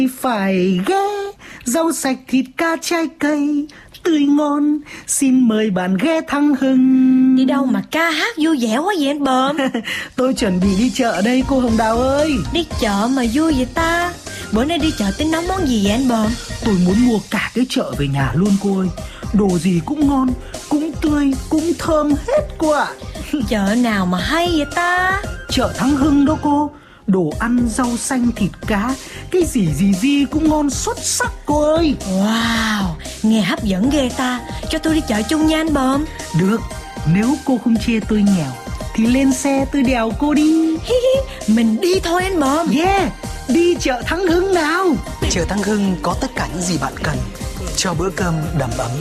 Phải ghé rau sạch thịt cá trái cây tươi ngon, xin mời bạn ghé Thăng Hưng. Đi đâu mà ca hát vui vẻ quá vậy anh Bờm? Tôi chuẩn bị đi chợ đây cô Hồng Đào ơi. Đi chợ mà vui vậy ta? Bữa nay đi chợ tính nấu món gì vậy anh Bờm? Tôi muốn mua cả cái chợ về nhà luôn cô ơi. Đồ gì cũng ngon, cũng tươi, cũng thơm hết cô ạ. Chợ nào mà hay vậy ta? Chợ Thăng Hưng đó cô. Đồ ăn, rau xanh, thịt cá, cái gì cũng ngon xuất sắc cô ơi. Wow, nghe hấp dẫn ghê ta. Cho tôi đi chợ chung nha anh Bờm. Được, nếu cô không chê tôi nghèo thì lên xe tôi đèo cô đi. Mình đi thôi anh Bờm. Yeah, đi chợ Thăng Hưng nào. Chợ Thăng Hưng có tất cả những gì bạn cần cho bữa cơm đầm ấm.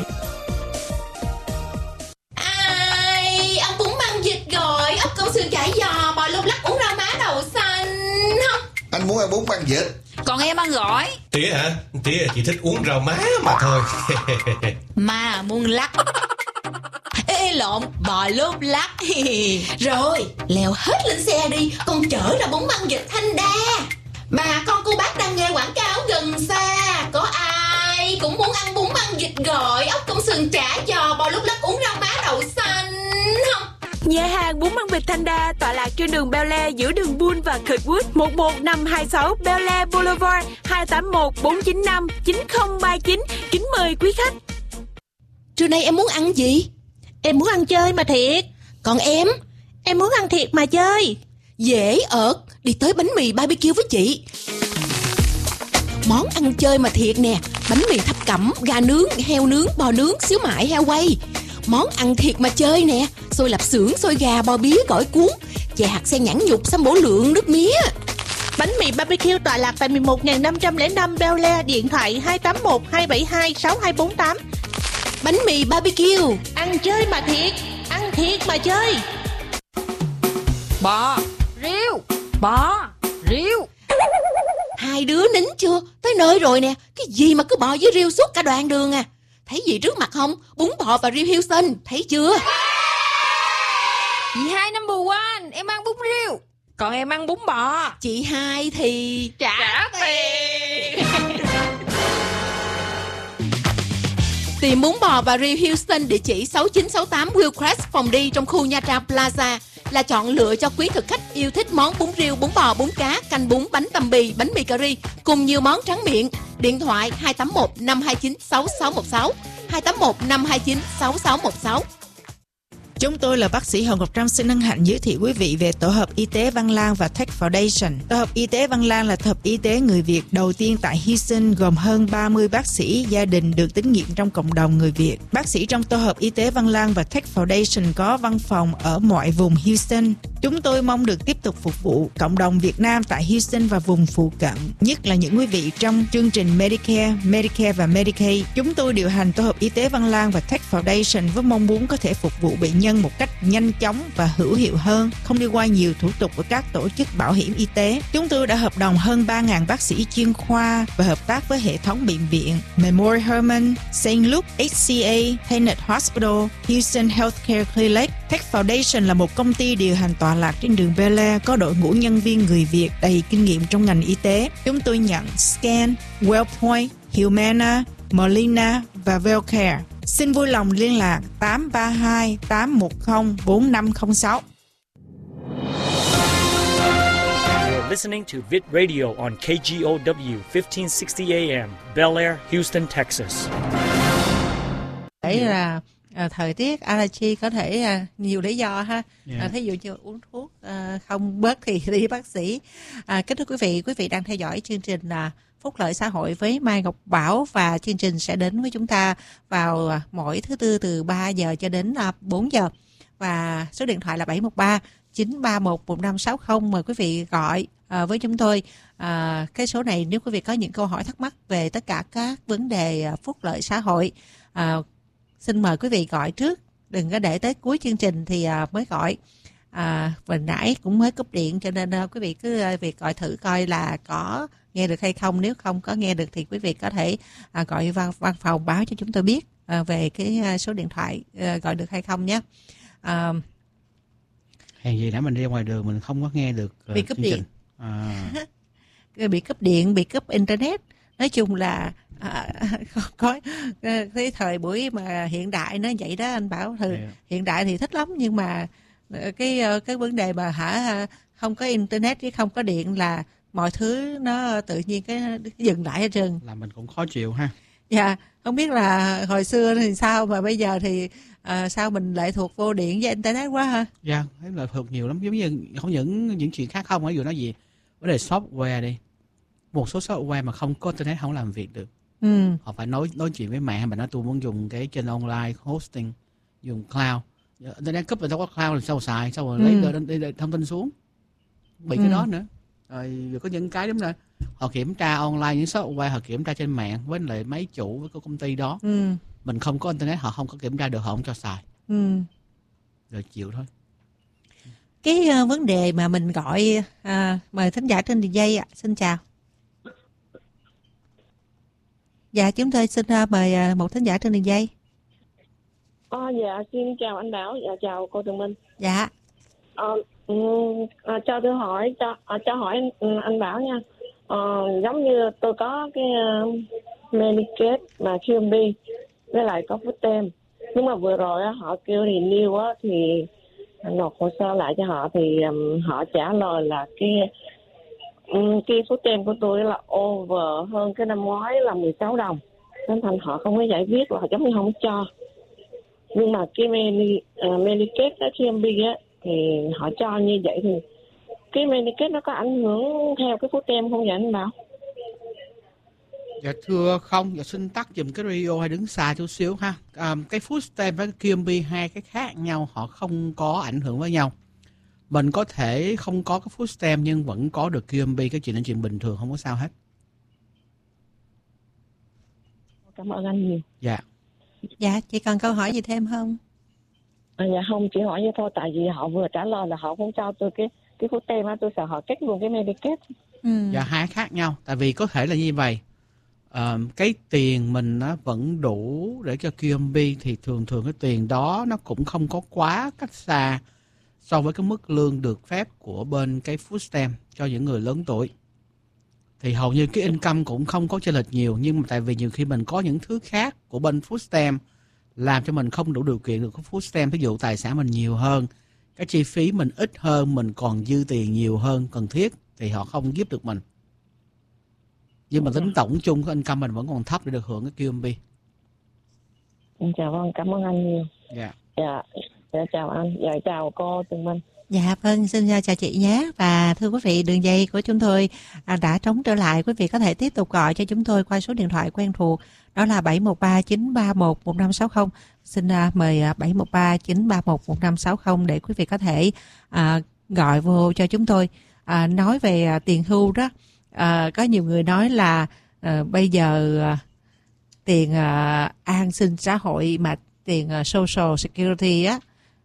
Ai, ông bún măng vịt rồi, ốc câu sườn chả giò, bò lục lắc, uống rau má đậu xanh không? Anh muốn ăn bún măng vịt. Còn em ăn gỏi. Tía hả? Tía chỉ thích uống rau má mà thôi. Mà muôn lắc. Ê lộn, bò lốp lắc. Rồi, leo hết lên xe đi, con chở ra bún măng vịt Thanh Đa. Bà con cô bác đang nghe quảng cáo gần xa. Có ai cũng muốn ăn bún măng vịt gỏi, ốc công sườn chả giò, bò lúp lắc, uống rau má đậu xanh không? Nhà hàng bún măng vịt Thanh Đa tọa lạc trên đường Bel Air giữa đường Bull và Kirkwood, 11526 Bel Air Boulevard, 281-495-9039. Kính mời quý khách. Trưa nay em muốn ăn gì? Em muốn ăn chơi mà thiệt. Còn em? Em muốn ăn thiệt mà chơi. Dễ ợt, đi tới bánh mì BBQ với chị. Món ăn chơi mà thiệt nè. Bánh mì thập cẩm, gà nướng, heo nướng, bò nướng, xíu mại, heo quay. Món ăn thiệt mà chơi nè. Xôi lạp xưởng, xôi gà, bò bía, gỏi cuốn, chè hạt sen nhãn nhục, sâm bổ lượng, nước mía. Bánh mì BBQ tọa lạc tại 11.505 Bel Air, điện thoại 281-272-6248. Bánh mì BBQ, ăn chơi mà thiệt, ăn thiệt mà chơi. Bò, riêu, bò, riêu. Hai đứa nín chưa? Tới nơi rồi nè. Cái gì mà cứ bò với riêu suốt cả đoạn đường à? Thấy gì trước mặt không? Bún bò và riêu Houston, thấy chưa? Chị Hai number one, em ăn bún riêu, còn em ăn bún bò. Chị Hai thì trả tiền. Tìm bún bò và riêu Houston, địa chỉ 6968 Willcrest, phòng đi trong khu Nha Trang Plaza là chọn lựa cho quý thực khách yêu thích món bún riêu, bún bò, bún cá, canh bún, bánh tằm bì, bánh mì cà ri cùng nhiều món tráng miệng. Điện thoại 281-529-6616, 281-529-6616. Chúng tôi là bác sĩ Hồng Ngọc Trâm, xin hân hạnh giới thiệu quý vị về Tổ hợp Y tế Văn Lang và Tech Foundation. Tổ hợp Y tế Văn Lang là tổ hợp y tế người Việt đầu tiên tại Houston, gồm hơn 30 bác sĩ gia đình được tín nhiệm trong cộng đồng người Việt. Bác sĩ trong Tổ hợp Y tế Văn Lang và Tech Foundation có văn phòng ở mọi vùng Houston. Chúng tôi mong được tiếp tục phục vụ cộng đồng Việt Nam tại Houston và vùng phụ cận, nhất là những quý vị trong chương trình Medicare và Medicaid. Chúng tôi điều hành Tổ hợp Y tế Văn Lang và Tech Foundation với mong muốn có thể phục vụ bệnh nhân một cách nhanh chóng và hữu hiệu hơn, không đi qua nhiều thủ tục của các tổ chức bảo hiểm y tế. Chúng tôi đã hợp đồng hơn 3.000 bác sĩ chuyên khoa và hợp tác với hệ thống bệnh viện Memorial Hermann, St. Luke, HCA, Tenet Hospital, Houston Healthcare Clinic. Tech Foundation là một công ty điều hành tọa lạc trên đường Bel Air, có đội ngũ nhân viên người Việt đầy kinh nghiệm trong ngành y tế. Chúng tôi nhận Scan, Wellpoint, Humana, Molina và Wellcare. Xin vui lòng liên lạc 832-810-4506. You're listening to Vid Radio on KGOW 1560 AM, Bel Air, Houston, Texas. Đấy là thời tiết allergy có thể nhiều lý do ha. Thí dụ như uống thuốc không bớt thì đi bác sĩ. Kính thưa quý vị đang theo dõi chương trình Phúc Lợi Xã Hội với Mai Ngọc Bảo, và chương trình sẽ đến với chúng ta vào mỗi thứ Tư từ 3 giờ cho đến 4 giờ. Và số điện thoại là 713-931-1560. Mời quý vị gọi với chúng tôi. Cái số này nếu quý vị có những câu hỏi thắc mắc về tất cả các vấn đề phúc lợi xã hội, xin mời quý vị gọi trước. Đừng có để tới cuối chương trình thì mới gọi. Vừa nãy cũng mới cúp điện, cho nên quý vị cứ việc gọi thử coi là có nghe được hay không. Nếu không có nghe được thì quý vị có thể gọi văn phòng báo cho chúng tôi biết về cái số điện thoại gọi được hay không nhé. Hèn gì nãy mình đi ra ngoài đường mình không có nghe được bị cúp điện. Bị cúp điện, bị cúp internet. nói chung là có cái thời buổi mà hiện đại nó vậy đó anh Bảo. Hiện đại thì thích lắm, nhưng mà cái vấn đề mà không có internet với không có điện là mọi thứ nó tự nhiên cái dừng lại hết trơn. Là mình cũng khó chịu ha. Dạ, không biết là hồi xưa thì sao mà bây giờ thì sao mình lại thuộc vô điện với internet quá ha? Dạ, thấy là thuộc nhiều lắm, giống như không những chuyện khác không, ví dụ nói gì vấn đề software đi, một số software mà không có internet không làm việc được. Họ phải nói chuyện với mẹ, mà nói tôi muốn dùng cái trên online hosting, dùng cloud, internet cúp rồi đâu có cloud làm sao xài, sao rồi lấy thông tin xuống, bị cái đó nữa. Rồi có những cái đúng rồi, họ kiểm tra online những software, họ kiểm tra trên mạng với lại máy chủ với công ty đó. Mình không có internet họ không có kiểm tra được, họ không cho xài. Rồi chịu thôi. Cái vấn đề mà mình gọi mời thính giả trên đường dây ạ. Xin chào. Dạ, chúng tôi xin mời một thính giả trên đường dây. Dạ, xin chào anh Bảo, dạ chào cô Tường Minh. Dạ. Cho tôi hỏi, cho hỏi anh Bảo nha. Giống như tôi có cái Medicare mà QMB với lại có Futem, nhưng mà vừa rồi họ kêu renew á thì nộp hồ sơ lại cho họ thì họ trả lời là cái Futem của tôi là over hơn cái năm ngoái là 16 đồng, nên thành họ không có giải quyết, là giống như không cho. Nhưng mà cái Medicare đó, QMB á thì họ cho như vậy thì cái Medicare nó có ảnh hưởng theo cái Futem không vậy anh Bảo? Dạ thưa không, dạ xin tắt dùm cái radio hay đứng xa chút xíu ha. Cái Futem với cái QMB hai cái khác nhau, họ không có ảnh hưởng với nhau. Mình có thể không có cái Futem nhưng vẫn có được QMB, cái chuyện là chuyện bình thường, không có sao hết. Cảm ơn anh nhiều. Dạ. Dạ, chị còn câu hỏi gì thêm không? Dạ không, chỉ hỏi vậy thôi, tại vì họ vừa trả lời là họ không cho tôi cái Futem á, tôi sợ họ cắt luôn cái Medicare. Dạ hai khác nhau, tại vì có thể là như vậy. Cái tiền mình nó vẫn đủ để cho QMB thì thường cái tiền đó nó cũng không có quá cách xa so với cái mức lương được phép của bên cái Futem cho những người lớn tuổi. Thì hầu như cái income cũng không có chênh lệch nhiều, nhưng mà tại vì nhiều khi mình có những thứ khác của bên Futem làm cho mình không đủ điều kiện được cái Futem, ví dụ tài sản mình nhiều hơn, cái chi phí mình ít hơn, mình còn dư tiền nhiều hơn cần thiết thì họ không giúp được mình. Nhưng mà tính tổng chung cái income mình vẫn còn thấp để được hưởng cái QMB. Chào vâng, cảm ơn anh nhiều. Dạ. Dạ chào anh, dạ chào cô Tường Minh. Dạ vâng, xin chào chị nhé. Và thưa quý vị, đường dây của chúng tôi đã trống trở lại. Quý vị có thể tiếp tục gọi cho chúng tôi qua số điện thoại quen thuộc, đó là 713-931-1560. Xin mời 713-931-1560 để quý vị có thể gọi vô cho chúng tôi. Nói về tiền hưu đó, có nhiều người nói là bây giờ tiền an sinh xã hội mà tiền Social Security á,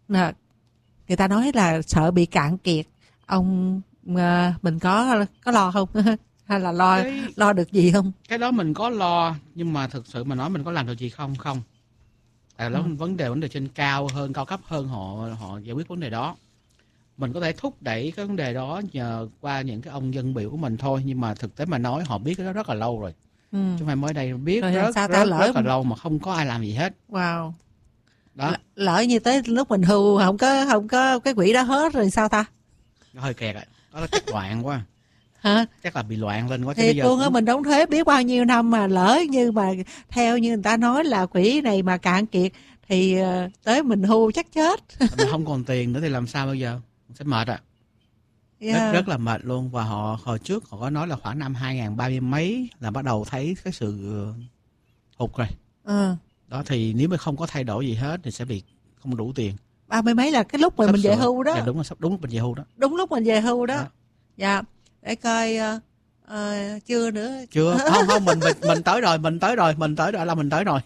người ta nói là sợ bị cạn kiệt. Ông mình có lo không? Hay là lo được gì không? Cái đó mình có lo, nhưng mà thực sự mà nói mình có làm được gì không? Tại đó vấn đề trên cao cấp hơn họ giải quyết vấn đề đó. Mình có thể thúc đẩy cái vấn đề đó nhờ qua những cái ông dân biểu của mình thôi, nhưng mà thực tế mà nói họ biết cái đó rất là lâu rồi. Chứ không phải mới đây biết rất là lâu mà không có ai làm gì hết. Wow. Đó. Lỡ như tới lúc mình hưu không có cái quỹ đó hết rồi sao ta? Nó hơi kẹt rồi. Đó là chắc loạn quá. Hả? Chắc là bị loạn lên quá. Thì luôn á, mình đóng thuế biết bao nhiêu năm mà lỡ như mà theo như người ta nói là quỹ này mà cạn kiệt thì tới mình hưu chắc chết. Mình không còn tiền nữa thì làm sao bây giờ? Sẽ mệt ạ. Rất là mệt luôn. Và hồi trước họ có nói là khoảng năm 2030 mấy là bắt đầu thấy cái sự hụt rồi. Đó thì nếu mà không có thay đổi gì hết thì sẽ bị không đủ tiền. 30 mấy là cái lúc mà mình về hưu đó. Dạ, đúng lúc mình về hưu đó. Đúng lúc mình về hưu đó. Dạ. Để coi chưa nữa. Chưa. Không mình tới rồi là mình tới rồi.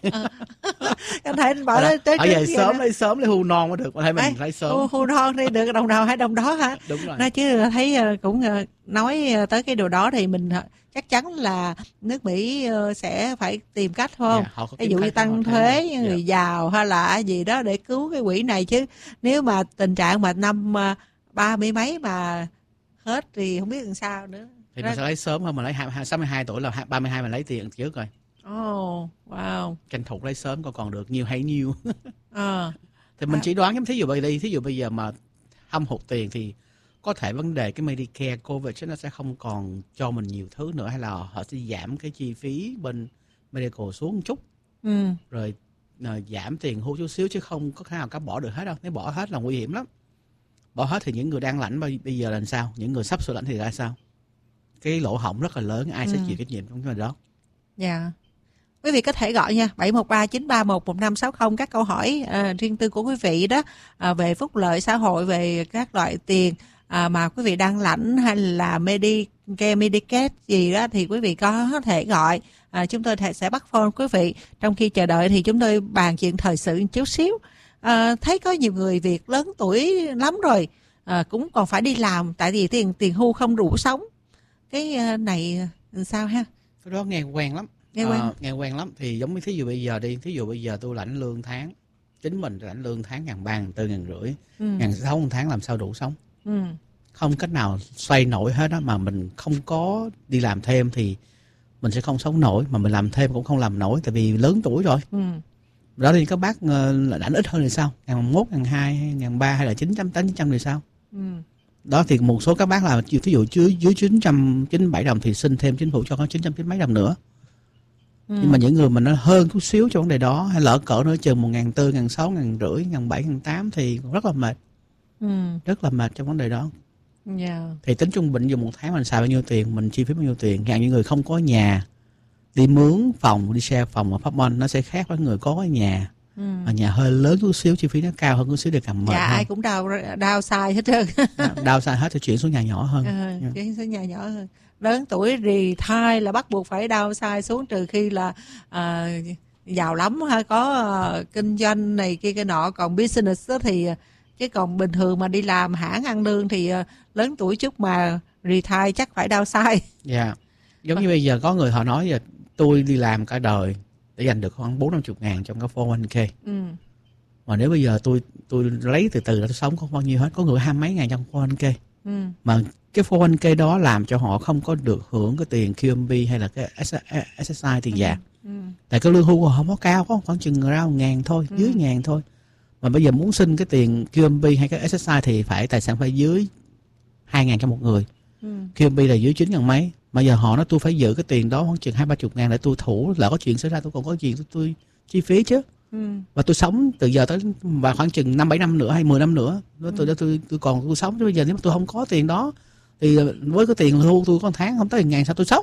Anh thấy anh bảo tới về sớm lấy hưu non mới được, mà thấy mình lấy sớm. Hưu non đi được đồng nào hay đồng đó hả? Đúng rồi. Nói chứ thấy cũng nói tới cái điều đó thì mình chắc chắn là nước Mỹ sẽ phải tìm cách không? Ví dụ như tăng thuế như người giàu hay là gì đó để cứu cái quỹ này, chứ nếu mà tình trạng mà năm 30 mấy mà hết thì không biết làm sao nữa. Thì mình sẽ lấy sớm hơn, mình lấy 62 tuổi là 32 mình lấy tiền trước rồi. Wow. Tranh thủ lấy sớm còn được nhiêu hay nhiêu. Thì mình chỉ đoán, thí dụ bây giờ mà hâm hụt tiền thì có thể vấn đề cái Medicare Coverage nó sẽ không còn cho mình nhiều thứ nữa, hay là họ sẽ giảm cái chi phí bên medical xuống một chút. Rồi giảm tiền hưu chút xíu, chứ không có khả nào cả bỏ được hết đâu. Nếu bỏ hết là nguy hiểm lắm. Bỏ hết thì những người đang lãnh bây giờ là sao? Những người sắp sửa lãnh thì ra sao? Cái lỗ hổng rất là lớn, ai sẽ chịu trách nhiệm trong cái đó? Dạ. Quý vị có thể gọi nha, 713-931-1560 các câu hỏi riêng tư của quý vị đó, về phúc lợi xã hội, về các loại tiền mà quý vị đang lãnh, hay là Medicare, Medicaid gì đó, thì quý vị có thể gọi. Chúng tôi sẽ bắt phone quý vị. Trong khi chờ đợi thì chúng tôi bàn chuyện thời sự một chút xíu. Thấy có nhiều người Việt lớn tuổi lắm rồi cũng còn phải đi làm, tại vì tiền hưu không đủ sống. Cái này sao ha? Cái đó nghe quen lắm. Nghe quen lắm. Thì giống như thí dụ bây giờ tôi lãnh lương tháng, chính mình lãnh lương tháng 1.300, 1.400, 1.500, 1.600 một tháng, làm sao đủ sống? Không cách nào xoay nổi hết đó. Mà mình không có đi làm thêm thì mình sẽ không sống nổi, mà mình làm thêm cũng không làm nổi, tại vì lớn tuổi rồi. Đó thì các bác lãnh ít hơn thì sao? 1.100, 1.200, 1.300 hay là 900 thì sao? Đó thì một số các bác là ví dụ dưới 997 đồng thì xin thêm chính phủ cho có 990 mấy đồng nữa. Nhưng mà những người mà nó hơn chút xíu trong vấn đề đó, hay lỡ cỡ nữa chừng 1.400, 1.600, 1.500, 1.700, 1.800 thì rất là mệt. Rất là mệt trong vấn đề đó. Thì tính trung bình dùng một tháng mình xài bao nhiêu tiền, mình chi phí bao nhiêu tiền. Những người không có nhà, đi mướn phòng, đi share phòng ở Pháp nó sẽ khác với người có cái nhà. Mà nhà hơi lớn chút xíu, chi phí nó cao hơn chút xíu để cầm mệt. Ai cũng đau sai hết trơn. Đau sai hết thì chuyển xuống nhà nhỏ hơn. Chuyển xuống nhà nhỏ hơn. Lớn tuổi retire là bắt buộc phải đau sai xuống, trừ khi là giàu lắm hay có kinh doanh này kia cái nọ. Còn business đó thì chứ còn bình thường mà đi làm hãng ăn lương thì lớn tuổi chút mà retire chắc phải đau sai. Giống như bây giờ có người họ nói là tôi đi làm cả đời để dành được khoảng 4-50 ngàn trong cái 401k. Mà nếu bây giờ tôi lấy từ từ là tôi sống không bao nhiêu hết. Có người 20 mấy ngàn trong 401k. Mà cái 401k đó làm cho họ không có được hưởng cái tiền QMB hay là cái SSI tiền già. Tại cái lương hưu của họ không có cao, có khoảng chừng ra 1.000 thôi, dưới 1.000 thôi. Mà bây giờ muốn xin cái tiền QMB hay cái SSI thì tài sản phải dưới 2.000 cho một người. QMB là dưới 9.000 mấy. Mà giờ họ nói tôi phải giữ cái tiền đó khoảng chừng 20-30 ngàn để tôi thủ, lỡ có chuyện xảy ra tôi còn có chuyện tôi chi phí chứ. Và tôi sống từ giờ tới và khoảng chừng 5-7 năm nữa hay 10 năm nữa tôi còn tôi sống. Chứ bây giờ nếu mà tôi không có tiền đó thì với cái tiền hưu tôi có tháng không tới 1.000 sao tôi sống?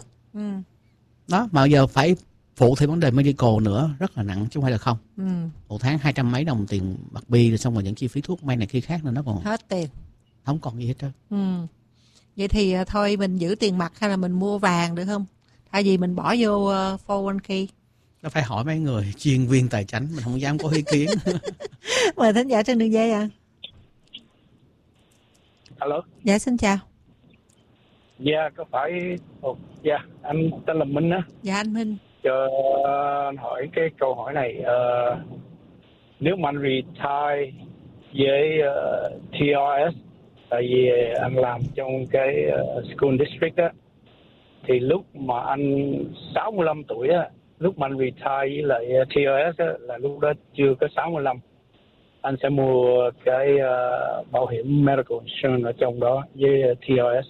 Đó, mà giờ phải phụ thêm vấn đề medical nữa, rất là nặng chứ không phải là không. Một tháng 200 mấy đồng tiền bạc bi, rồi xong rồi những chi phí thuốc men này kia khác nữa, nó còn hết tiền, không còn gì hết trơn. Vậy thì thôi mình giữ tiền mặt hay là mình mua vàng được không? Thay vì mình bỏ vô 401k. Nó phải hỏi mấy người chuyên viên tài chính, mình không dám có ý kiến. Mời thính giả trên đường dây ạ. Alo. Dạ xin chào. Dạ có phải anh tên là Minh á. Dạ anh Minh. Cho anh hỏi cái câu hỏi này, nếu mà anh retire với TRS, tại vì anh làm trong cái school district á, thì lúc mà anh 65 tuổi á, lúc mà anh retire với lại TRS á, là lúc đó chưa có 65, anh sẽ mua cái bảo hiểm medical insurance ở trong đó với TRS.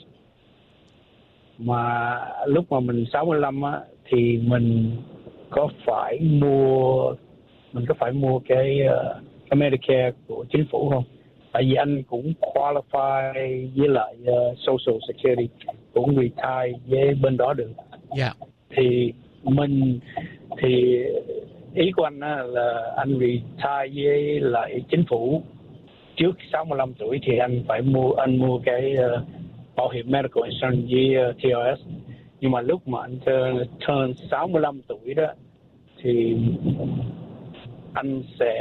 Mà lúc mà mình 65 á, thì mình có phải mua cái Medicare của chính phủ không? Tại vì anh cũng qualify với lại Social Security, cũng retire với bên đó được. Thì ý của anh là anh retire với lại chính phủ trước 65 tuổi thì anh mua cái bảo hiểm medical insurance với TRS. Nhưng mà lúc mà anh turn 65 tuổi đó thì anh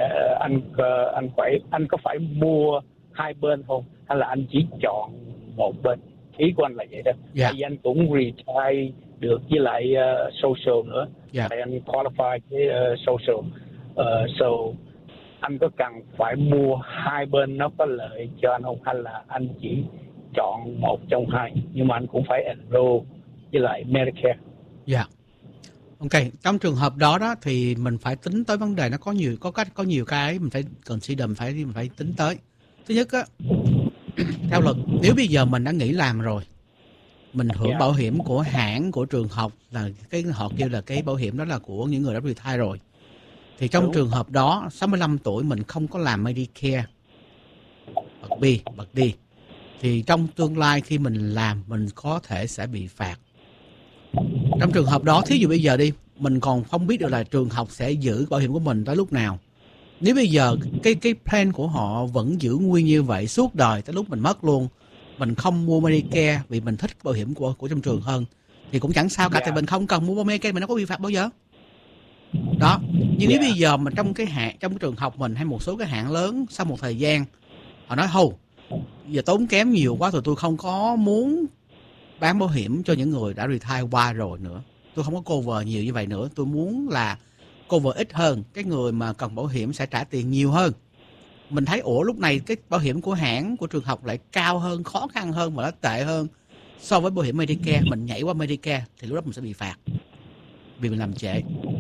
có phải mua hai bên không, hay là anh chỉ chọn một bên? Ý của anh là vậy đó. Tại vì anh cũng retire được với lại social nữa. Tại anh qualify với social, so anh có cần phải mua hai bên nó có lợi cho anh không, hay là anh chỉ chọn một trong hai, nhưng mà anh cũng phải enroll với lại Medicare. Dạ. Ok, trong trường hợp đó thì mình phải tính tới vấn đề nó có nhiều cái mình phải consider, mình phải tính tới. Thứ nhất á, theo luật, nếu bây giờ mình đã nghỉ làm rồi, mình hưởng bảo hiểm của hãng, của trường học, là cái họ kêu là cái bảo hiểm đó là của những người đã retire rồi. Thì trong trường hợp đó 65 tuổi mình không có làm Medicare bậc B, thì trong tương lai khi mình làm mình có thể sẽ bị phạt. Trong trường hợp đó, thí dụ bây giờ đi, mình còn không biết được là trường học sẽ giữ bảo hiểm của mình tới lúc nào. Nếu bây giờ cái plan của họ vẫn giữ nguyên như vậy suốt đời tới lúc mình mất luôn, mình không mua Medicare vì mình thích bảo hiểm của trong trường hơn, thì cũng chẳng sao cả, tại mình không cần mua Medicare, mình đâu có bị phạt bao giờ. Đó. Nhưng nếu bây giờ mà trong cái trường học mình hay một số cái hãng lớn sau một thời gian họ nói giờ tốn kém nhiều quá rồi, tôi không có muốn bán bảo hiểm cho những người đã retire qua rồi nữa, tôi không có cover nhiều như vậy nữa, tôi muốn là cover ít hơn, cái người mà cần bảo hiểm sẽ trả tiền nhiều hơn. Mình thấy lúc này cái bảo hiểm của hãng, của trường học lại cao hơn, khó khăn hơn và nó tệ hơn so với bảo hiểm Medicare. Mình nhảy qua Medicare thì lúc đó mình sẽ bị phạt vì mình làm trễ.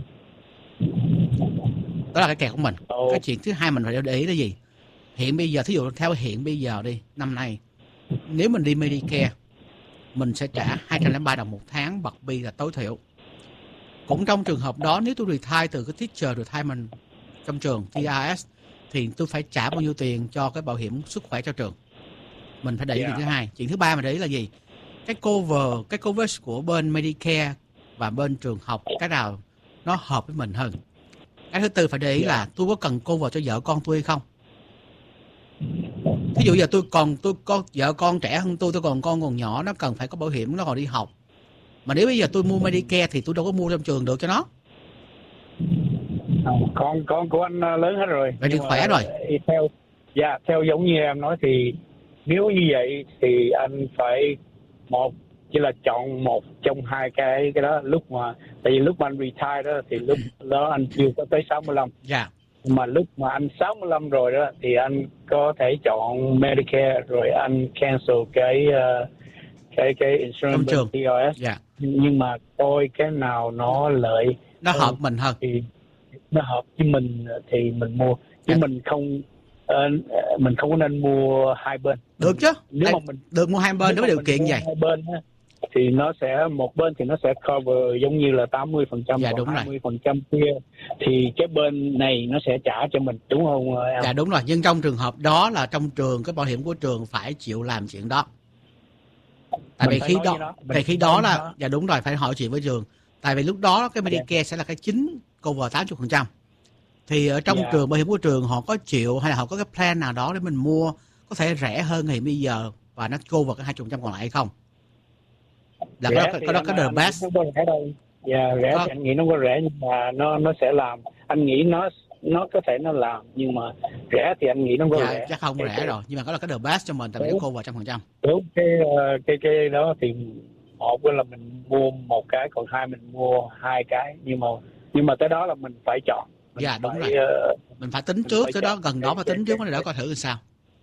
Đó là cái kẹt của mình. Cái chuyện thứ hai mình phải để ý là gì? Hiện bây giờ, thí dụ theo hiện bây giờ đi, năm nay nếu mình đi Medicare mình sẽ trả 203 đồng một tháng, bậc B là tối thiểu. Cũng trong trường hợp đó, nếu tôi retire từ cái teacher retirement trong trường TRS thì tôi phải trả bao nhiêu tiền cho cái bảo hiểm sức khỏe cho trường. Mình phải để ý chuyện thứ hai. Chuyện thứ ba mình để ý là gì? Cái coverage của bên Medicare và bên trường học, cái nào nó hợp với mình hơn. Cái thứ tư phải để ý là tôi có cần cover cho vợ con tôi hay không. Ví dụ giờ tôi có vợ con trẻ hơn tôi còn con còn nhỏ, nó cần phải có bảo hiểm, nó còn đi học. Mà nếu bây giờ tôi mua Medicare thì tôi đâu có mua trong trường được cho nó. Con của anh lớn hết rồi. Vậy thì khỏe rồi. Theo giống như em nói thì nếu như vậy thì anh phải chỉ là chọn một trong hai cái đó. Tại vì lúc mà anh retire đó thì lúc đó anh chưa có tới 65. Dạ. Mà lúc mà anh 65 rồi đó thì anh có thể chọn Medicare rồi anh cancel cái insurance TRS. Dạ. Nhưng mà coi cái nào nó lợi, nó hợp mình hơn thì nó hợp với mình thì mình mua, chứ mình không có nên mua hai bên. Được chứ. Nếu mà mình được mua hai bên nếu có điều kiện vậy. Hai bên thì nó sẽ, một bên thì nó sẽ cover giống như là 80%, dạ, còn 20% kia thì cái bên này nó sẽ trả cho mình, đúng không em? Dạ đúng rồi, nhưng trong trường hợp đó là trong trường, cái bảo hiểm của trường phải chịu làm chuyện đó. Tại vì khi đó là dạ đúng rồi, phải hỏi chuyện với trường. Tại vì lúc đó cái Medicare sẽ là cái chính cover 80%. Thì ở trong trường, bảo hiểm của trường họ có chịu hay là họ có cái plan nào đó để mình mua có thể rẻ hơn ngày bây giờ và nó cover cái 20% còn lại hay không? Là có the best. Không có rẻ đâu. Rẻ thì anh nghĩ nó có rẻ, nhưng mà nó sẽ làm. Anh nghĩ nó có thể nó làm, nhưng mà rẻ thì anh nghĩ nó có rẻ. Chắc không rẻ rồi, nhưng mà có là cái the best cho mình, tại vì nó cover 100%. Đúng, cái đó thì một là mình mua một cái, còn hai mình mua hai cái, nhưng mà tới đó là mình phải chọn. Dạ đúng rồi. Mình phải tính trước tới đó, gần đó mà tính trước cái này đó coi thử làm sao.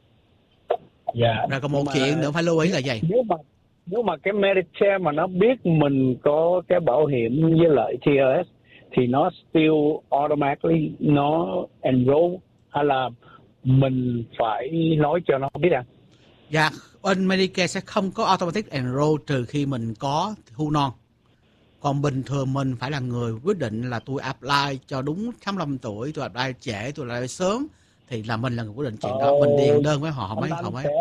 Dạ. Rồi còn một chuyện nữa phải lưu ý là gì? Nếu mà cái Medicare mà nó biết mình có cái bảo hiểm với lại TRS thì nó still automatically nó enroll, hay là mình phải nói cho nó biết à? Dạ, bên Medicare sẽ không có automatic enroll trừ khi mình có hưu non. Còn bình thường mình phải là người quyết định là tôi apply cho đúng 65 tuổi, tôi apply trễ, tôi apply sớm, thì là mình là người quyết định chuyện đó. Mình điền đơn với họ mới